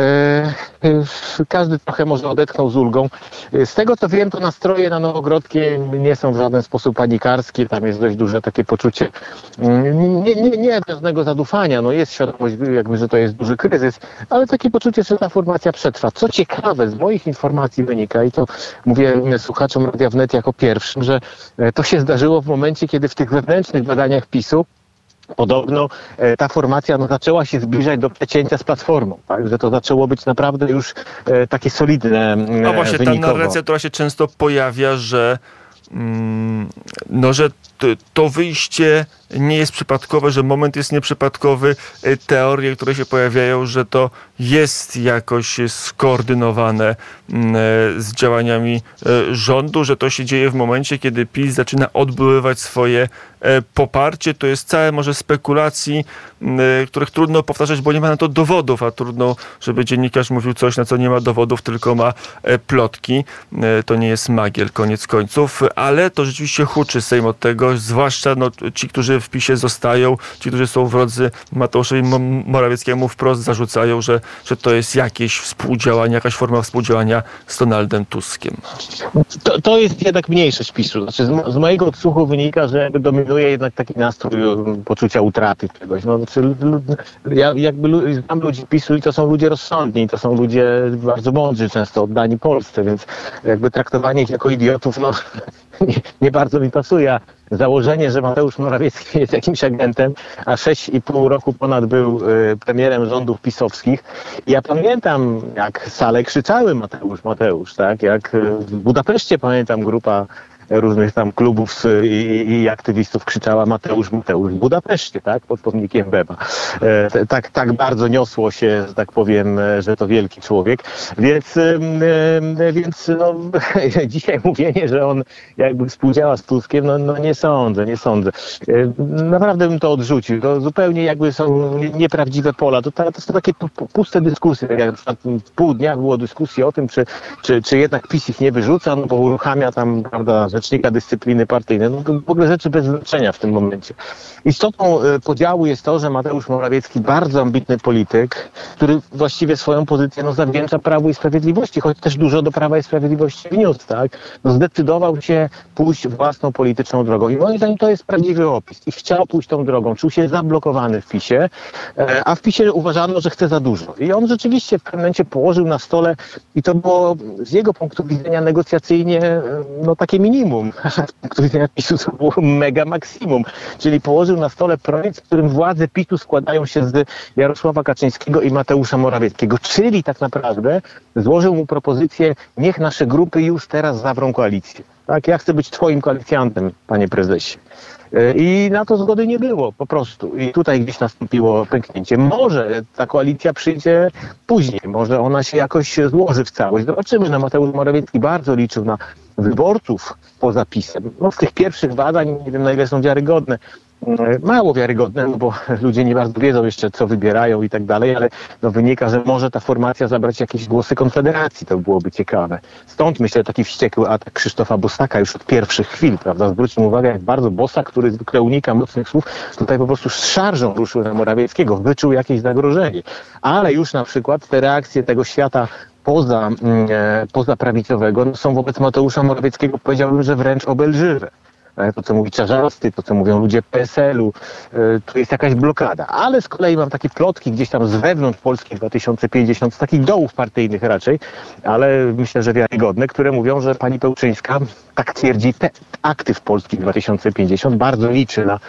Każdy trochę może odetchnął z ulgą. Z tego co wiem, to nastroje na Nowogrodzkiej nie są w żaden sposób panikarskie. Tam jest dość duże takie poczucie nie, nie, nie pewnego zadufania. No jest świadomość, jakby, że to jest duży kryzys, ale takie poczucie, że ta formacja przetrwa. Co ciekawe, z moich informacji wynika, i to mówię słuchaczom Radia Wnet jako pierwszym, że to się zdarzyło w momencie, kiedy w tych wewnętrznych badaniach PiSu podobno ta formacja no, zaczęła się zbliżać do przecięcia z Platformą, tak? Że to zaczęło być naprawdę już e, takie solidne No właśnie wynikowo. Ta narracja, która się często pojawia, że no, że to wyjście nie jest przypadkowe, że moment jest nieprzypadkowy. Teorie, które się pojawiają, że to jest jakoś skoordynowane z działaniami rządu, że to się dzieje w momencie, kiedy PiS zaczyna odbywać swoje poparcie. To jest całe może spekulacji, których trudno powtarzać, bo nie ma na to dowodów, a trudno, żeby dziennikarz mówił coś, na co nie ma dowodów, tylko ma plotki. To nie jest magiel, koniec końców, ale to rzeczywiście huczy Sejm od tego, zwłaszcza no, ci, którzy w PiSie zostają, ci, którzy są wrodzy Mateuszowi Morawieckiemu, wprost zarzucają, że, że to jest jakieś współdziałanie, jakaś forma współdziałania z Donaldem Tuskiem. To, to jest jednak mniejszość PiSu. Znaczy z, z mojego odsłuchu wynika, że dominuje jednak taki nastrój poczucia utraty czegoś. No, znaczy, ja jakby znam ludzi PiSu i to są ludzie rozsądni, to są ludzie bardzo mądrzy, często oddani Polsce, więc jakby traktowanie ich jako idiotów, no nie, nie bardzo mi pasuje. Założenie, że Mateusz Morawiecki jest jakimś agentem, a sześć i pół roku ponad był y, premierem rządów pisowskich. I ja pamiętam, jak sale krzyczały Mateusz, Mateusz, tak? Jak w Budapeszcie, pamiętam, grupa różnych tam klubów i, i aktywistów krzyczała Mateusz, Mateusz w Budapeszcie, tak? Pod pomnikiem Beba. E, tak, tak bardzo niosło się, że tak powiem, że to wielki człowiek. Więc, e, więc no, dzisiaj mówienie, że on jakby współdziała z Tuskiem, no, no nie sądzę, nie sądzę. E, naprawdę bym to odrzucił. To zupełnie jakby są nieprawdziwe pola. To, to są takie puste dyskusje. Jak w pół dnia było dyskusji o tym, czy, czy, czy jednak PiS ich nie wyrzuca, no bo uruchamia tam, prawda, Rzecznika Dyscypliny Partyjnej. No w ogóle rzeczy bez znaczenia w tym momencie. Istotą podziału jest to, że Mateusz Morawiecki, bardzo ambitny polityk, który właściwie swoją pozycję no, zawdzięcza Prawu i Sprawiedliwości, choć też dużo do Prawa i Sprawiedliwości wniósł, tak? No, zdecydował się pójść własną polityczną drogą. I moim zdaniem to jest prawdziwy opis. I chciał pójść tą drogą. Czuł się zablokowany w PiSie, a w PiSie uważano, że chce za dużo. I on rzeczywiście w pewnym momencie położył na stole i to było z jego punktu widzenia negocjacyjnie no, takie minimum. Z punktu widzenia PiSu to było mega maksimum. Czyli położył na stole projekt, w którym władze PiSu składają się z Jarosława Kaczyńskiego i Mateusza Morawieckiego. Czyli tak naprawdę złożył mu propozycję, niech nasze grupy już teraz zawrą koalicję. Tak, ja chcę być twoim koalicjantem, panie prezesie. I na to zgody nie było, po prostu. I tutaj gdzieś nastąpiło pęknięcie. Może ta koalicja przyjdzie później, może ona się jakoś złoży w całość. Zobaczymy, no Mateusz Morawiecki bardzo liczył na wyborców poza PiS-em. No z tych pierwszych badań, nie wiem na ile są wiarygodne, mało wiarygodne, no bo ludzie nie bardzo wiedzą jeszcze, co wybierają i tak dalej, ale no wynika, że może ta formacja zabrać jakieś głosy Konfederacji, to byłoby ciekawe. Stąd myślę taki wściekły atak Krzysztofa Bosaka już od pierwszych chwil, prawda? Zwróćmy uwagę, jak bardzo Bosak, który zwykle unika mocnych słów, tutaj po prostu z szarżą ruszył na Morawieckiego, wyczuł jakieś zagrożenie. Ale już na przykład te reakcje tego świata poza, e, poza prawicowego no, są wobec Mateusza Morawieckiego, powiedziałbym, że wręcz obelżywe. to co mówi Czarzasty, to co mówią ludzie P S L-u, tu jest jakaś blokada. Ale z kolei mam takie plotki gdzieś tam z wewnątrz Polski dwa tysiące pięćdziesiąt, z takich dołów partyjnych raczej, ale myślę, że wiarygodne, które mówią, że pani Pełczyńska, tak twierdzi, te aktyw Polski dwa tysiące pięćdziesiąt bardzo liczy na,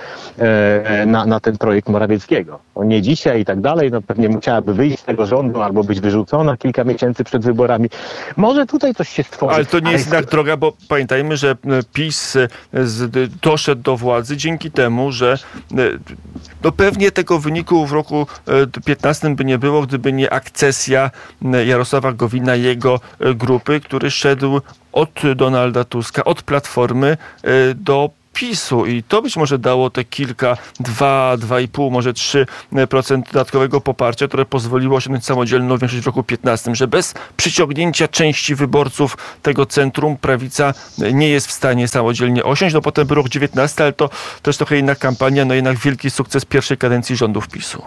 na, na ten projekt Morawieckiego. On nie dzisiaj i tak dalej, no pewnie musiałaby wyjść z tego rządu albo być wyrzucona kilka miesięcy przed wyborami. Może tutaj coś się stworzy. Ale to nie jest jednak droga, bo pamiętajmy, że PiS z, doszedł do władzy dzięki temu, że no pewnie tego wyniku w roku piętnastym by nie było, gdyby nie akcesja Jarosława Gowina i jego grupy, który szedł od Donalda Tuska, od Platformy do PiSu i to być może dało te kilka, dwa, dwa i pół, może trzy procent dodatkowego poparcia, które pozwoliło osiągnąć samodzielną większość w roku piętnastym, że bez przyciągnięcia części wyborców tego centrum prawica nie jest w stanie samodzielnie osiąść. No potem był rok dziewiętnasty, ale to też trochę inna kampania, no jednak wielki sukces pierwszej kadencji rządów PiSu.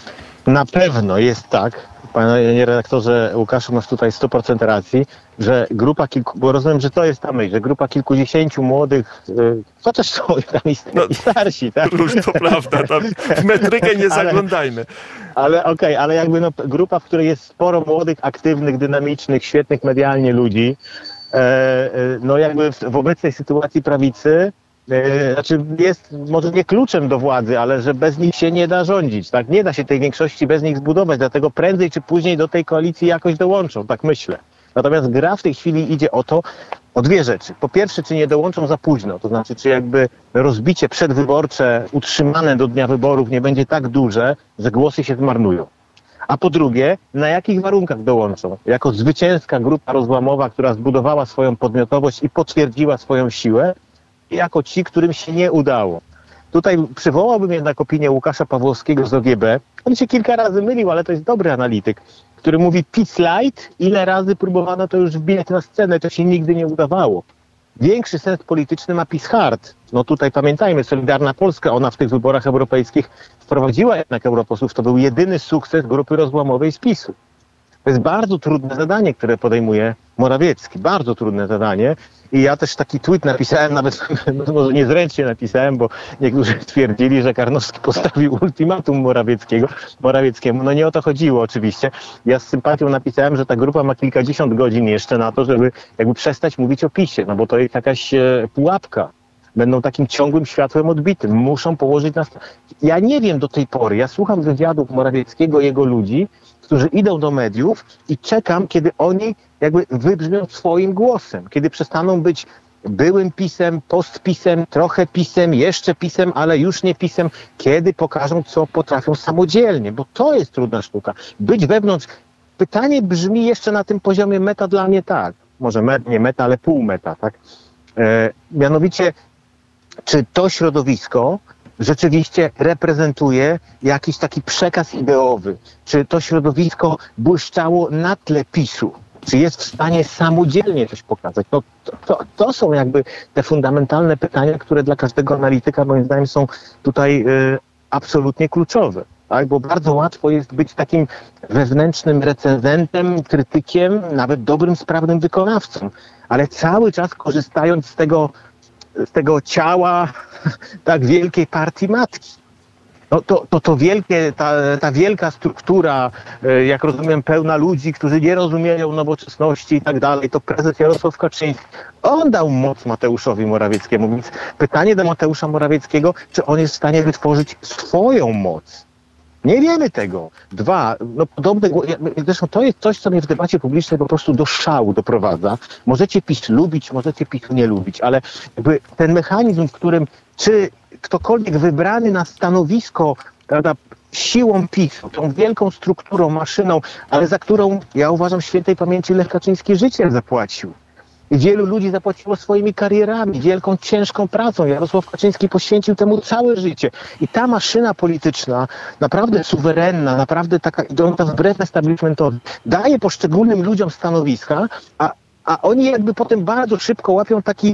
Na pewno jest tak, panie redaktorze Łukaszu, masz tutaj sto procent racji, że grupa kilku, bo rozumiem, że to jest ta myśl, że grupa kilkudziesięciu młodych, yy, chociaż są tam i, no, i starsi, tak? Róż to prawda, tam w metrykę nie zaglądajmy. Ale okej, okay, ale jakby no, grupa, w której jest sporo młodych, aktywnych, dynamicznych, świetnych medialnie ludzi, e, e, no jakby w, w obecnej sytuacji prawicy, e, znaczy jest może nie kluczem do władzy, ale że bez nich się nie da rządzić, tak? Nie da się tej większości bez nich zbudować, dlatego prędzej czy później do tej koalicji jakoś dołączą, tak myślę. Natomiast gra w tej chwili idzie o to, o dwie rzeczy. Po pierwsze, czy nie dołączą za późno, to znaczy, czy jakby rozbicie przedwyborcze utrzymane do dnia wyborów nie będzie tak duże, że głosy się zmarnują. A po drugie, na jakich warunkach dołączą? Jako zwycięska grupa rozłamowa, która zbudowała swoją podmiotowość i potwierdziła swoją siłę, i jako ci, którym się nie udało. Tutaj przywołałbym jednak opinię Łukasza Pawłowskiego z O G B. On się kilka razy mylił, ale to jest dobry analityk, który mówi PiS light, ile razy próbowano to już wbijać na scenę, to się nigdy nie udawało. Większy sens polityczny ma PiS hard. No tutaj pamiętajmy, Solidarna Polska, ona w tych wyborach europejskich wprowadziła jednak europosłów, to był jedyny sukces grupy rozłamowej z PiSu. To jest bardzo trudne zadanie, które podejmuje Morawiecki. Bardzo trudne zadanie. I ja też taki tweet napisałem, nawet może niezręcznie napisałem, bo niektórzy twierdzili, że Karnowski postawił ultimatum Morawieckiego, Morawieckiemu. No nie o to chodziło oczywiście. Ja z sympatią napisałem, że ta grupa ma kilkadziesiąt godzin jeszcze na to, żeby jakby przestać mówić o PiSie, no bo to jest jakaś e, pułapka. Będą takim ciągłym światłem odbitym. Muszą położyć nas... Ja nie wiem do tej pory, ja słucham wywiadów Morawieckiego, jego ludzi, którzy idą do mediów i czekam, kiedy oni jakby wybrzmią swoim głosem, kiedy przestaną być byłym PiS-em, post-PiS-em, trochę PiS-em, jeszcze PiS-em, ale już nie PiS-em, kiedy pokażą, co potrafią samodzielnie, bo to jest trudna sztuka. Być wewnątrz. Pytanie brzmi jeszcze na tym poziomie meta dla mnie tak, może met, nie meta, ale pół meta, tak? E, mianowicie, czy to środowisko rzeczywiście reprezentuje jakiś taki przekaz ideowy? Czy to środowisko błyszczało na tle PiSu? Czy jest w stanie samodzielnie coś pokazać? No, to, to, to są jakby te fundamentalne pytania, które dla każdego analityka moim zdaniem są tutaj y, absolutnie kluczowe. Tak? Bo bardzo łatwo jest być takim wewnętrznym recenzentem, krytykiem, nawet dobrym, sprawnym wykonawcą. Ale cały czas korzystając z tego z tego ciała tak wielkiej partii matki. No to, to, to wielkie, ta, ta wielka struktura, jak rozumiem, pełna ludzi, którzy nie rozumieją nowoczesności i tak dalej, to prezes Jarosław Kaczyński, on dał moc Mateuszowi Morawieckiemu, więc pytanie do Mateusza Morawieckiego, czy on jest w stanie wytworzyć swoją moc. Nie wiemy tego. Dwa, no podobne, zresztą to jest coś, co mnie w debacie publicznej po prostu do szału doprowadza. Możecie PiS lubić, możecie PiS nie lubić, ale jakby ten mechanizm, w którym czy ktokolwiek wybrany na stanowisko, prawda, siłą PiS-u, tą wielką strukturą, maszyną, ale za którą, ja uważam, świętej pamięci Lech Kaczyński życiem zapłacił. I wielu ludzi zapłaciło swoimi karierami, wielką, ciężką pracą. Jarosław Kaczyński poświęcił temu całe życie. I ta maszyna polityczna, naprawdę suwerenna, naprawdę taka idąca wbrew establishmentowi, daje poszczególnym ludziom stanowiska, a, a oni jakby potem bardzo szybko łapią taki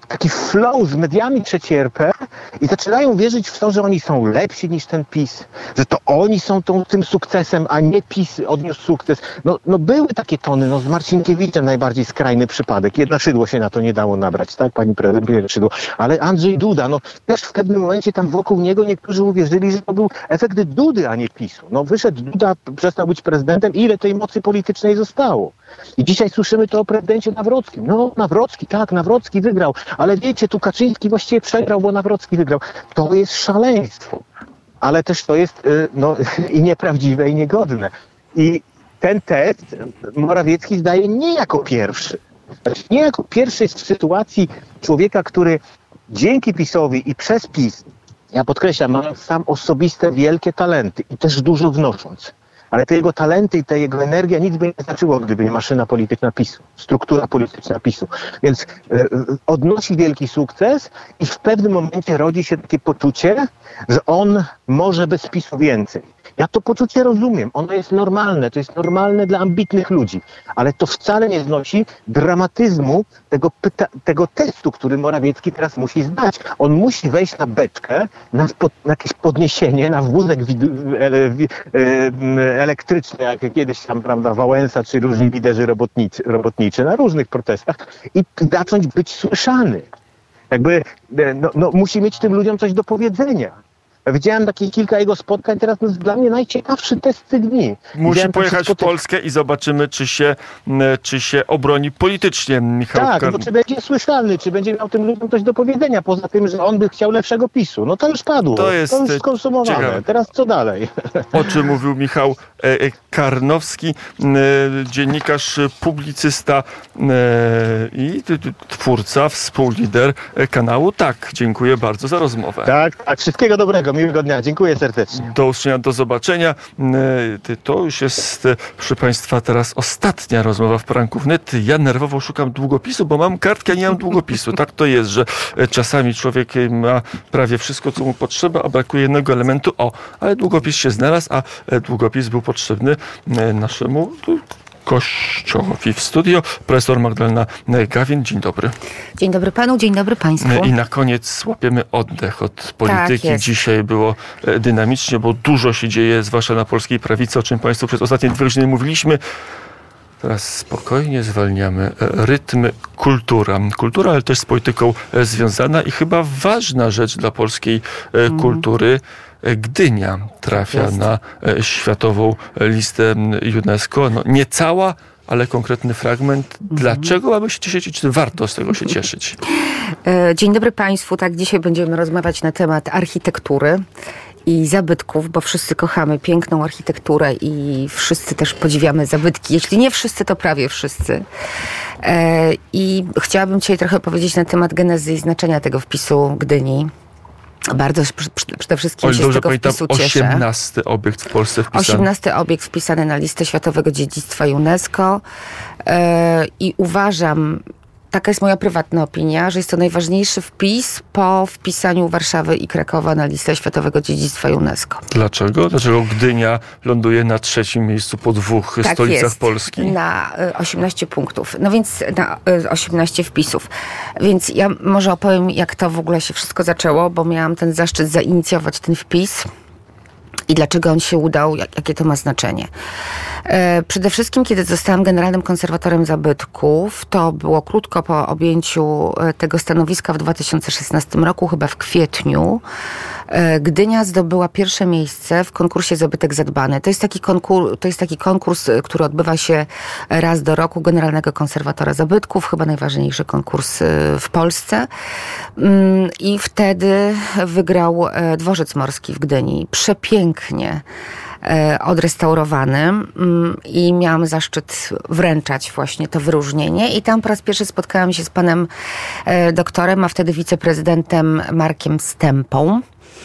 taki flow z mediami trzeciej R P i zaczynają wierzyć w to, że oni są lepsi niż ten PiS, że to oni są tą, tym sukcesem, a nie PiS odniósł sukces. No, no były takie tony, no z Marcinkiewiczem najbardziej skrajny przypadek. Jedna Szydło się na to nie dało nabrać, tak, pani prezydent Szydło. Ale Andrzej Duda, no też w pewnym momencie tam wokół niego niektórzy uwierzyli, że to był efekt Dudy, a nie PiSu. No wyszedł Duda, przestał być prezydentem i ile tej mocy politycznej zostało. I dzisiaj słyszymy to o prezydencie Nawrockim. No Nawrocki, tak, Nawrocki wygrał, ale wiecie, tu Kaczyński właściwie przegrał, bo Nawrocki wygrał. To jest szaleństwo. Ale też to jest no, i nieprawdziwe, i niegodne. I ten test Morawiecki zdaje nie jako pierwszy. Znaczy, nie jako pierwszy jest w sytuacji człowieka, który dzięki PiS-owi i przez PiS, ja podkreślam, ma sam osobiste wielkie talenty i też dużo wnosząc. Ale te jego talenty i ta jego energia nic by nie znaczyło, gdyby nie maszyna polityczna PiSu, struktura polityczna PiSu. Więc y, odnosi wielki sukces i w pewnym momencie rodzi się takie poczucie, że on może bez PiSu więcej. Ja to poczucie rozumiem, ono jest normalne, to jest normalne dla ambitnych ludzi, ale to wcale nie znosi dramatyzmu tego, pyta- tego testu, który Morawiecki teraz musi zdać. On musi wejść na beczkę, na, spo- na jakieś podniesienie, na wózek wid- ele- wi- e- elektryczny, jak kiedyś tam, prawda, Wałęsa czy różni liderzy robotnicy, robotniczy na różnych protestach i zacząć być słyszany. Jakby, no, no, musi mieć tym ludziom coś do powiedzenia. Widziałem takie kilka jego spotkań, teraz to jest dla mnie najciekawszy test tych dni. Musi Widziałem pojechać w Polskę i zobaczymy, czy się, czy się obroni politycznie Michał Tak, Kar... bo czy będzie słyszalny, czy będzie miał tym ludziom coś do powiedzenia, poza tym, że on by chciał lepszego PiSu. No to już padło, To jest to już skonsumowane. ciekawe. Teraz co dalej? O czym mówił Michał Karnowski, dziennikarz, publicysta i twórca, współlider kanału. Tak, dziękuję bardzo za rozmowę. Tak, tak, wszystkiego dobrego, miłego dnia. Dziękuję serdecznie. Do usłyszenia, do zobaczenia. To już jest, proszę Państwa, teraz ostatnia rozmowa w poranku wnet. Ja nerwowo szukam długopisu, bo mam kartkę, a nie mam długopisu. Tak to jest, że czasami człowiek ma prawie wszystko, co mu potrzeba, a brakuje jednego elementu. O, ale długopis się znalazł, a długopis był potrzebny naszemu gościowi w studio. Profesor Magdalena Gawin, dzień dobry. Dzień dobry panu, dzień dobry państwu. I na koniec łapiemy oddech od polityki. Tak, dzisiaj było dynamicznie, bo dużo się dzieje, zwłaszcza na polskiej prawicy, o czym Państwu przez ostatnie dwie godziny mówiliśmy. Teraz spokojnie zwalniamy rytm. Kultura. Kultura, ale też z polityką związana i chyba ważna rzecz dla polskiej mm. kultury. Gdynia trafia Jest. na światową listę UNESCO. No, nie cała, ale konkretny fragment. Dlaczego mamy się cieszyć i czy warto z tego się cieszyć? Dzień dobry Państwu. Tak, dzisiaj będziemy rozmawiać na temat architektury i zabytków, bo wszyscy kochamy piękną architekturę i wszyscy też podziwiamy zabytki. Jeśli nie wszyscy, to prawie wszyscy. I chciałabym dzisiaj trochę powiedzieć na temat genezy i znaczenia tego wpisu Gdyni. Bardzo przede wszystkim się z tego wpisu cieszę. osiemnasty obiekt w Polsce wpisany. osiemnasty obiekt wpisany na listę Światowego Dziedzictwa UNESCO yy, i uważam, taka jest moja prywatna opinia, że jest to najważniejszy wpis po wpisaniu Warszawy i Krakowa na listę Światowego Dziedzictwa UNESCO. Dlaczego? Dlaczego Gdynia ląduje na trzecim miejscu po dwóch tak stolicach jest, Polski? Na osiemnaście punktów. No więc na osiemnaście wpisów. Więc ja może opowiem, jak to w ogóle się wszystko zaczęło, bo miałam ten zaszczyt zainicjować ten wpis. I dlaczego on się udał, jak, jakie to ma znaczenie. E, przede wszystkim, kiedy zostałam generalnym konserwatorem zabytków, to było krótko po objęciu tego stanowiska w dwa tysiące szesnastym roku, chyba w kwietniu. E, Gdynia zdobyła pierwsze miejsce w konkursie Zabytek Zadbany. To jest taki konkurs, to jest taki konkurs, który odbywa się raz do roku, generalnego konserwatora zabytków, chyba najważniejszy konkurs w Polsce. I wtedy wygrał Dworzec Morski w Gdyni. Przepięknie odrestaurowany i miałam zaszczyt wręczać właśnie to wyróżnienie i tam po raz pierwszy spotkałam się z panem doktorem, a wtedy wiceprezydentem Markiem Stępą.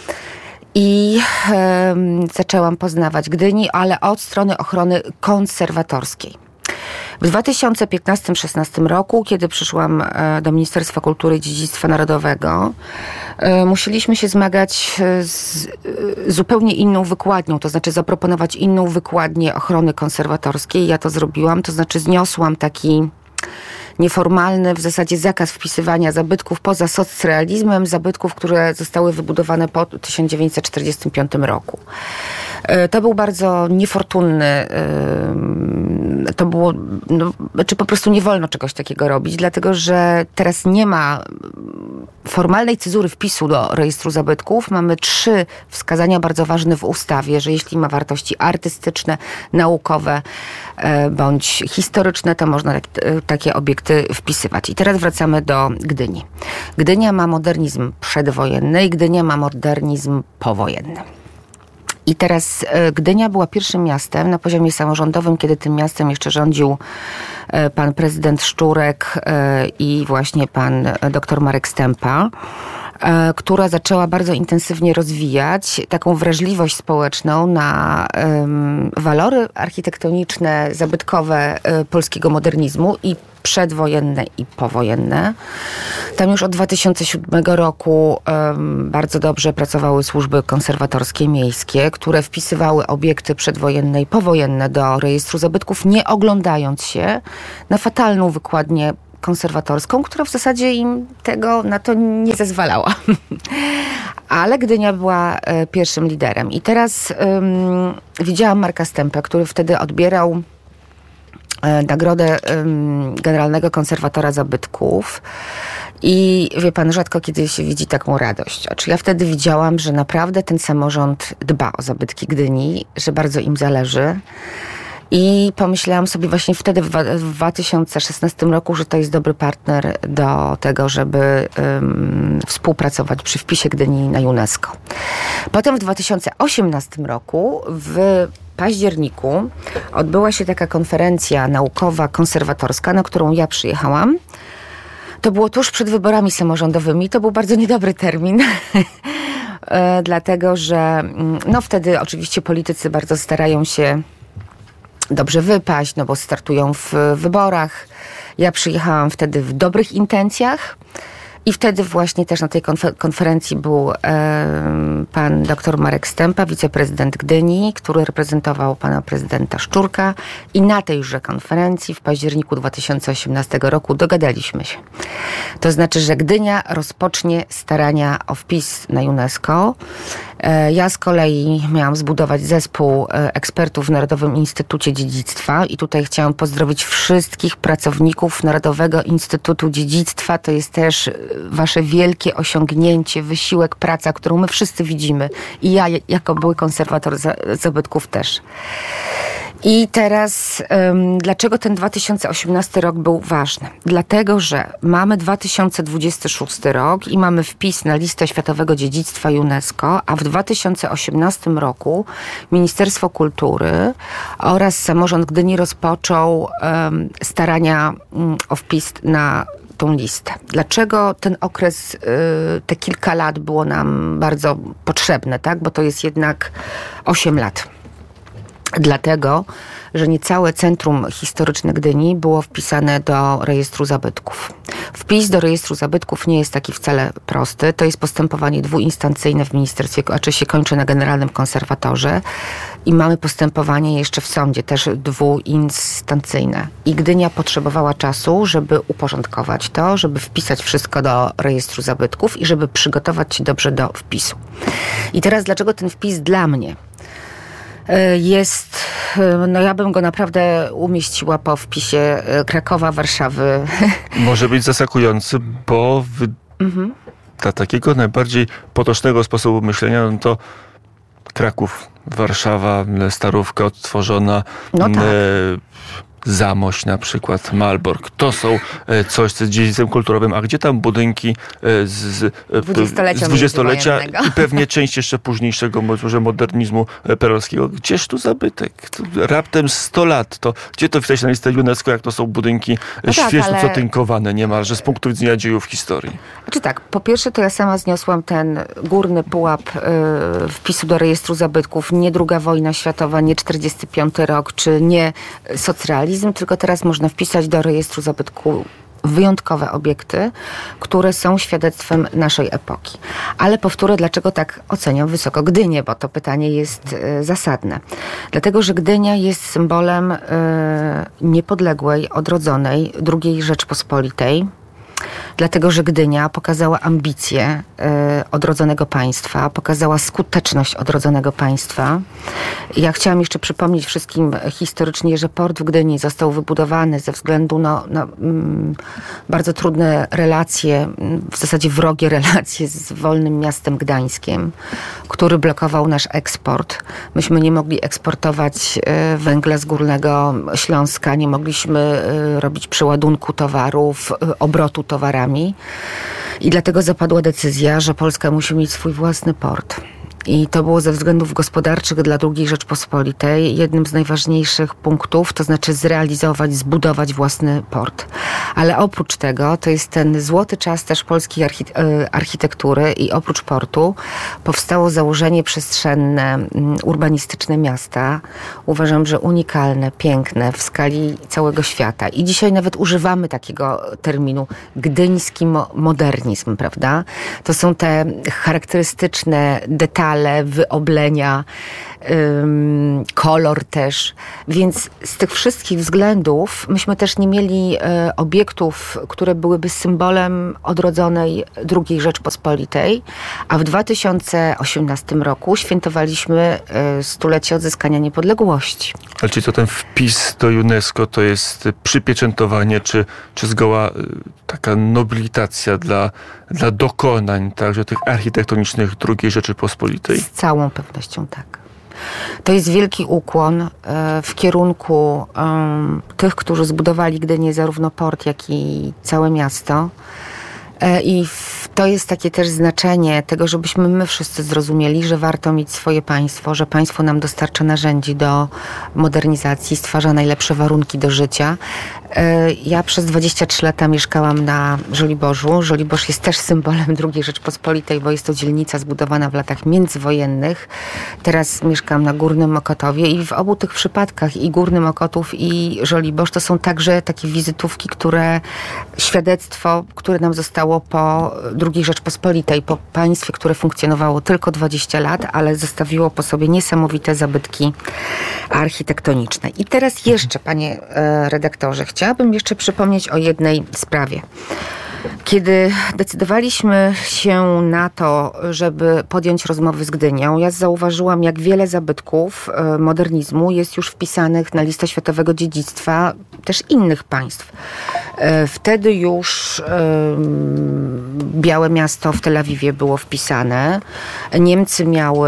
I e, zaczęłam poznawać Gdyni, ale od strony ochrony konserwatorskiej. W dwa tysiące piętnastym szesnastym roku, kiedy przyszłam do Ministerstwa Kultury i Dziedzictwa Narodowego, musieliśmy się zmagać z zupełnie inną wykładnią, to znaczy zaproponować inną wykładnię ochrony konserwatorskiej. Ja to zrobiłam, to znaczy zniosłam taki nieformalny w zasadzie zakaz wpisywania zabytków poza socrealizmem, zabytków, które zostały wybudowane po tysiąc dziewięćset czterdziestym piątym roku. To był bardzo niefortunny, to było, no, czy po prostu nie wolno czegoś takiego robić, dlatego że teraz nie ma formalnej cezury wpisu do rejestru zabytków. Mamy trzy wskazania bardzo ważne w ustawie, że jeśli ma wartości artystyczne, naukowe bądź historyczne, to można tak, takie obiekty wpisywać. I teraz wracamy do Gdyni. Gdynia ma modernizm przedwojenny i Gdynia ma modernizm powojenny. I teraz Gdynia była pierwszym miastem na poziomie samorządowym, kiedy tym miastem jeszcze rządził pan prezydent Szczurek i właśnie pan doktor Marek Stępa, która zaczęła bardzo intensywnie rozwijać taką wrażliwość społeczną na um, walory architektoniczne, zabytkowe y, polskiego modernizmu i przedwojenne i powojenne. Tam już od dwa tysiące siódmego roku um, bardzo dobrze pracowały służby konserwatorskie miejskie, które wpisywały obiekty przedwojenne i powojenne do rejestru zabytków, nie oglądając się na fatalną wykładnię konserwatorską, która w zasadzie im tego na to nie zezwalała. Ale Gdynia była e, pierwszym liderem. I teraz um, widziałam Marka Stępę, który wtedy odbierał e, nagrodę um, generalnego konserwatora zabytków. I wie pan, rzadko kiedy się widzi taką radość. Znaczy, ja wtedy widziałam, że naprawdę ten samorząd dba o zabytki Gdyni, że bardzo im zależy. I pomyślałam sobie właśnie wtedy w dwa tysiące szesnastym roku, że to jest dobry partner do tego, żeby um, współpracować przy wpisie Gdyni na UNESCO. Potem w dwa tysiące osiemnastym roku w październiku odbyła się taka konferencja naukowa, konserwatorska, na którą ja przyjechałam. To było tuż przed wyborami samorządowymi. To był bardzo niedobry termin. Dlatego, że no wtedy oczywiście politycy bardzo starają się dobrze wypaść, no bo startują w wyborach. Ja przyjechałam wtedy w dobrych intencjach i wtedy właśnie też na tej konfer- konferencji był e, pan doktor Marek Stępa, wiceprezydent Gdyni, który reprezentował pana prezydenta Szczurka i na tejże konferencji w październiku dwa tysiące osiemnastego roku dogadaliśmy się. To znaczy, że Gdynia rozpocznie starania o wpis na UNESCO. E, ja z kolei miałam zbudować zespół e, ekspertów w Narodowym Instytucie Dziedzictwa i tutaj chciałam pozdrowić wszystkich pracowników Narodowego Instytutu Dziedzictwa. To jest też wasze wielkie osiągnięcie, wysiłek, praca, którą my wszyscy widzimy. I ja, jako były konserwator zabytków też. I teraz, um, dlaczego ten dwa tysiące osiemnasty rok był ważny? Dlatego, że mamy dwa tysiące dwudziesty szósty rok i mamy wpis na listę Światowego Dziedzictwa UNESCO, a w dwa tysiące osiemnastym roku Ministerstwo Kultury oraz samorząd Gdyni rozpoczął um, starania um, o wpis na tą listę. Dlaczego ten okres, te kilka lat było nam bardzo potrzebne, tak? Bo to jest jednak osiem lat. Dlatego, że niecałe centrum historyczne Gdyni było wpisane do rejestru zabytków. Wpis do rejestru zabytków nie jest taki wcale prosty. To jest postępowanie dwuinstancyjne w ministerstwie, a czy się kończy na generalnym konserwatorze i mamy postępowanie jeszcze w sądzie, też dwuinstancyjne. I Gdynia potrzebowała czasu, żeby uporządkować to, żeby wpisać wszystko do rejestru zabytków i żeby przygotować się dobrze do wpisu. I teraz dlaczego ten wpis dla mnie jest, no ja bym go naprawdę umieściła po wpisie Krakowa, Warszawy. Może być zaskakujący, bo w, mhm. dla takiego najbardziej potocznego sposobu myślenia, no to Kraków, Warszawa, Starówka odtworzona, no tak. e, Zamość na przykład, Malbork. To są e, coś, co jest dziedzictwem kulturowym, a gdzie tam budynki e, z, z dwudziestolecia, z dwudziestolecia i pewnie część jeszcze późniejszego może modernizmu perelowskiego. Gdzież tu zabytek? Tu raptem sto lat. To gdzie to wpisać na listę UNESCO, jak to są budynki no świeżo tak, ale... tynkowane niemalże z punktu widzenia dziejów historii? Znaczy tak, po pierwsze to ja sama zniosłam ten górny pułap y, wpisu do rejestru zabytków. Nie druga wojna światowa, nie czterdziesty piąty rok, czy nie socrealizm, tylko teraz można wpisać do rejestru zabytku wyjątkowe obiekty, które są świadectwem naszej epoki. Ale powtórzę, dlaczego tak oceniam wysoko Gdynię, bo to pytanie jest y, zasadne. Dlatego, że Gdynia jest symbolem y, niepodległej, odrodzonej drugiej Rzeczpospolitej. Dlatego, że Gdynia pokazała ambicje y, odrodzonego państwa, pokazała skuteczność odrodzonego państwa. Ja chciałam jeszcze przypomnieć wszystkim historycznie, że port w Gdyni został wybudowany ze względu no, na mm, bardzo trudne relacje, w zasadzie wrogie relacje z wolnym miastem Gdańskiem, który blokował nasz eksport. Myśmy nie mogli eksportować y, węgla z Górnego Śląska, nie mogliśmy y, robić przeładunku towarów, y, obrotu towarami. I dlatego zapadła decyzja, że Polska musi mieć swój własny port. I to było ze względów gospodarczych dla drugiej Rzeczpospolitej jednym z najważniejszych punktów, to znaczy zrealizować, zbudować własny port. Ale oprócz tego, to jest ten złoty czas też polskiej architektury i oprócz portu powstało założenie przestrzenne, urbanistyczne miasta. Uważam, że unikalne, piękne w skali całego świata. I dzisiaj nawet używamy takiego terminu gdyński modernizm, prawda? To są te charakterystyczne detale, wyoblenia, ym, kolor też. Więc z tych wszystkich względów myśmy też nie mieli y, obiektów, które byłyby symbolem odrodzonej drugiej Rzeczpospolitej, a w dwa tysiące osiemnastym roku świętowaliśmy y, stulecie odzyskania niepodległości. Ale czy to ten wpis do UNESCO to jest przypieczętowanie, czy, czy zgoła y, taka nobilitacja dla, dla dokonań także tych architektonicznych drugiej Rzeczypospolitej? Z całą pewnością tak. To jest wielki ukłon w kierunku um, tych, którzy zbudowali Gdynię, zarówno port, jak i całe miasto. I to jest takie też znaczenie tego, żebyśmy my wszyscy zrozumieli, że warto mieć swoje państwo, że państwo nam dostarcza narzędzi do modernizacji, stwarza najlepsze warunki do życia. Ja przez dwadzieścia trzy lata mieszkałam na Żoliborzu. Żoliborz jest też symbolem drugiej Rzeczpospolitej, bo jest to dzielnica zbudowana w latach międzwojennych. Teraz mieszkam na Górnym Mokotowie i w obu tych przypadkach, i Górny Mokotów, i Żoliborz, to są także takie wizytówki, które, świadectwo, które nam zostało po drugiej Rzeczpospolitej, po państwie, które funkcjonowało tylko dwadzieścia lat, ale zostawiło po sobie niesamowite zabytki architektoniczne. I teraz jeszcze, panie redaktorze, chciałabym jeszcze przypomnieć o jednej sprawie. Kiedy decydowaliśmy się na to, żeby podjąć rozmowy z Gdynią, ja zauważyłam, jak wiele zabytków modernizmu jest już wpisanych na listę światowego dziedzictwa też innych państw. Wtedy już um, Białe Miasto w Tel Awiwie było wpisane. Niemcy miały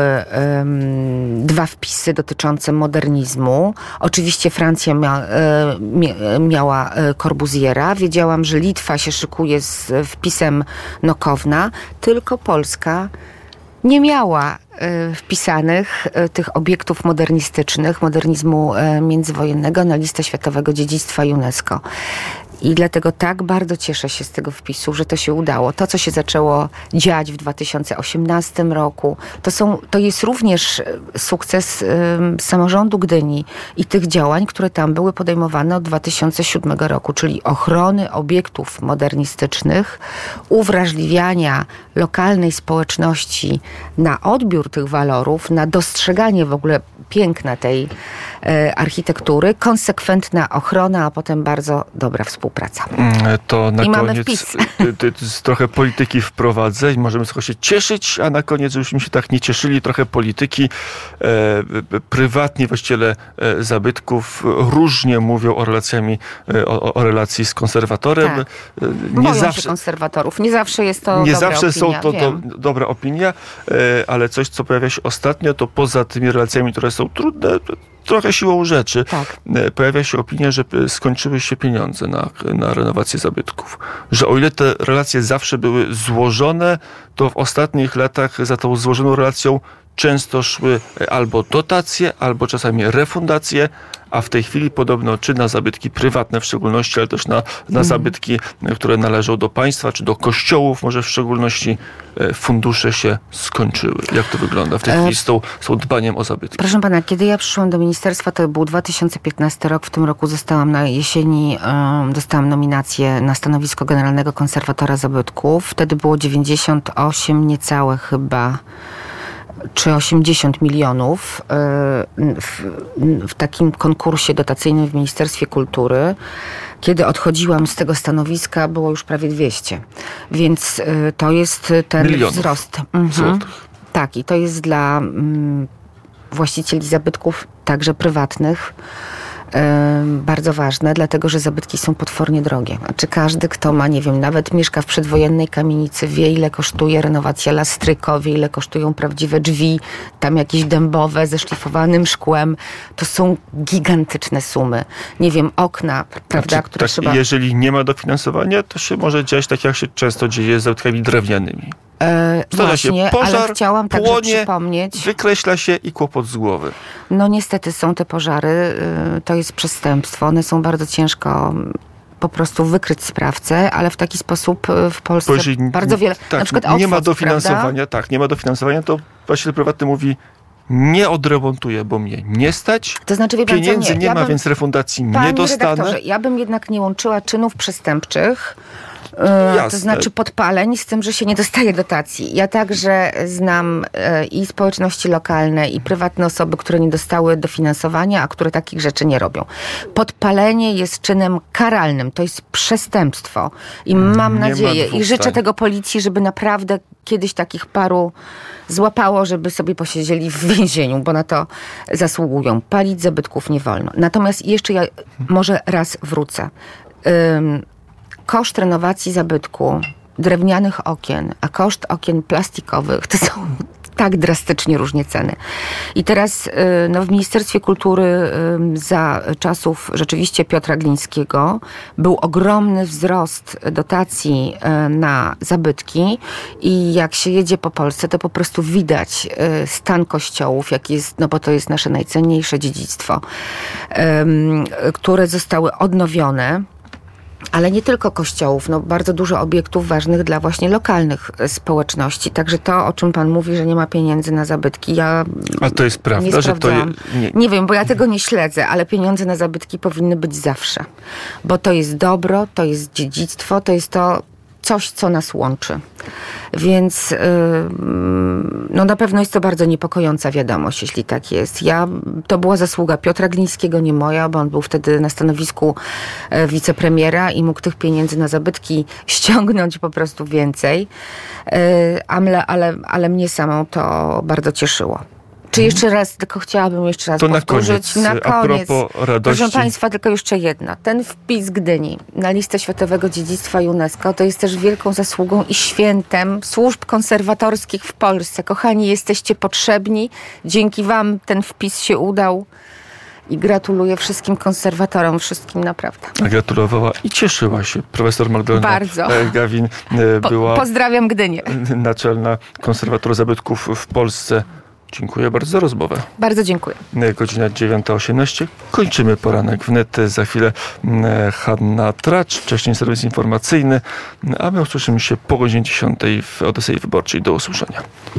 um, dwa wpisy dotyczące modernizmu. Oczywiście Francja mia, mia, miała Corbusiera. Wiedziałam, że Litwa się szykuje z wpisem Nokowna, tylko Polska nie miała y, wpisanych y, tych obiektów modernistycznych, modernizmu y, międzywojennego na listę światowego dziedzictwa UNESCO. I dlatego tak bardzo cieszę się z tego wpisu, że to się udało. To, co się zaczęło dziać w dwa tysiące osiemnastym roku, to, są, to jest również sukces y, samorządu Gdyni i tych działań, które tam były podejmowane od dwa tysiące siódmego roku, czyli ochrony obiektów modernistycznych, uwrażliwiania lokalnej społeczności na odbiór tych walorów, na dostrzeganie w ogóle piękna tej y, architektury, konsekwentna ochrona, a potem bardzo dobra współpraca. To na I koniec mamy wpis. Ty, ty, ty, trochę polityki wprowadzę i możemy trochę się cieszyć, a na koniec, żebyśmy się tak nie cieszyli, trochę polityki. E, prywatni właściciele e, zabytków różnie mówią o, relacjami, e, o, o relacji z konserwatorem. Tak. E, nie Boją zawsze się konserwatorów. Nie zawsze jest to Nie dobra zawsze opinia, są to do, dobra opinia, e, ale coś, co pojawia się ostatnio, to poza tymi relacjami, które są trudne, trochę siłą rzeczy, tak. pojawia się opinia, że skończyły się pieniądze na, na renowację zabytków. Że o ile te relacje zawsze były złożone, to w ostatnich latach za tą złożoną relacją często szły albo dotacje, albo czasami refundacje, a w tej chwili podobno czy na zabytki prywatne w szczególności, ale też na, na mm. zabytki, które należą do państwa, czy do kościołów może w szczególności, fundusze się skończyły. Jak to wygląda w tej chwili z tą, z tą dbaniem o zabytki? Proszę pana, kiedy ja przyszłam do ministerstwa, to był dwa tysiące piętnasty rok. W tym roku zostałam na jesieni, um, dostałam nominację na stanowisko generalnego konserwatora zabytków. Wtedy było dziewięćdziesiąt osiem niecałe chyba czy osiemdziesiąt milionów w, w takim konkursie dotacyjnym w Ministerstwie Kultury. Kiedy odchodziłam z tego stanowiska, było już prawie dwieście. Więc to jest ten Milionów wzrost. Mhm. Tak, i to jest dla mm, właścicieli zabytków, także prywatnych, bardzo ważne, dlatego że zabytki są potwornie drogie. Znaczy każdy, kto ma, nie wiem, nawet mieszka w przedwojennej kamienicy, wie, ile kosztuje renowacja lastryko, wie, ile kosztują prawdziwe drzwi, tam jakieś dębowe ze szlifowanym szkłem. To są gigantyczne sumy. Nie wiem, okna, prawda, znaczy, które tak, trzeba... Jeżeli nie ma dofinansowania, to się może dziać tak, jak się często dzieje z zabytkami drewnianymi. E, właśnie, się pożar, ale chciałam także płonie, przypomnieć... wykreśla się i kłopot z głowy. No niestety są te pożary, to jest przestępstwo. One są bardzo ciężko po prostu wykryć sprawcę, ale w taki sposób w Polsce Bo jeżeli, bardzo wiele... Tak, na przykład nie Oxford, ma dofinansowania, prawda? tak, nie ma dofinansowania, to właściciel prywatny mówi, nie odremontuję, bo mnie nie stać. To znaczy, wie pan, pieniędzy co, nie, nie ja ma, bym, więc refundacji panie nie dostanę. Ja bym jednak nie łączyła czynów przestępczych, Jasne. To znaczy podpaleń, z tym, że się nie dostaje dotacji. Ja także znam i społeczności lokalne, i prywatne osoby, które nie dostały dofinansowania, a które takich rzeczy nie robią. Podpalenie jest czynem karalnym. To jest przestępstwo. I mam nie nadzieję ma i życzę zdań. tego policji, żeby naprawdę kiedyś takich paru złapało, żeby sobie posiedzieli w więzieniu, bo na to zasługują. Palić zabytków nie wolno. Natomiast jeszcze ja może raz wrócę. Um, Koszt renowacji zabytku, drewnianych okien, a koszt okien plastikowych to są tak drastycznie różnie ceny. I teraz no, w Ministerstwie Kultury za czasów rzeczywiście Piotra Glińskiego był ogromny wzrost dotacji na zabytki i jak się jedzie po Polsce, to po prostu widać stan kościołów, jaki jest, no bo to jest nasze najcenniejsze dziedzictwo, które zostały odnowione. Ale nie tylko kościołów, no bardzo dużo obiektów ważnych dla właśnie lokalnych społeczności. Także to, o czym pan mówi, że nie ma pieniędzy na zabytki, ja A to jest prawda, nie że to je, nie. nie wiem, bo ja tego nie śledzę, ale pieniądze na zabytki powinny być zawsze. Bo to jest dobro, to jest dziedzictwo, to jest to coś, co nas łączy. Więc yy, no na pewno jest to bardzo niepokojąca wiadomość, jeśli tak jest. Ja, to była zasługa Piotra Glińskiego, nie moja, bo on był wtedy na stanowisku e, wicepremiera i mógł tych pieniędzy na zabytki ściągnąć po prostu więcej. Yy, ale, ale, ale mnie samą to bardzo cieszyło. Czy jeszcze raz, tylko chciałabym jeszcze raz to powtórzyć. Na koniec, na koniec. A propos radości. Proszę państwa, tylko jeszcze jedno. Ten wpis Gdyni na listę Światowego Dziedzictwa UNESCO to jest też wielką zasługą i świętem służb konserwatorskich w Polsce. Kochani, jesteście potrzebni. Dzięki wam ten wpis się udał. I gratuluję wszystkim konserwatorom, wszystkim naprawdę. Gratulowała i cieszyła się. Profesor Magdalena Bardzo. Gawin była... Po, pozdrawiam Gdynię. Naczelna konserwator zabytków w Polsce. Dziękuję bardzo za rozmowę. Bardzo dziękuję. Godzina dziewiąta osiemnaście. Kończymy poranek wnet. Za chwilę Hanna Tracz, wcześniej serwis informacyjny, a my usłyszymy się po godzinie dziesiątej w Odysei Wyborczej. Do usłyszenia.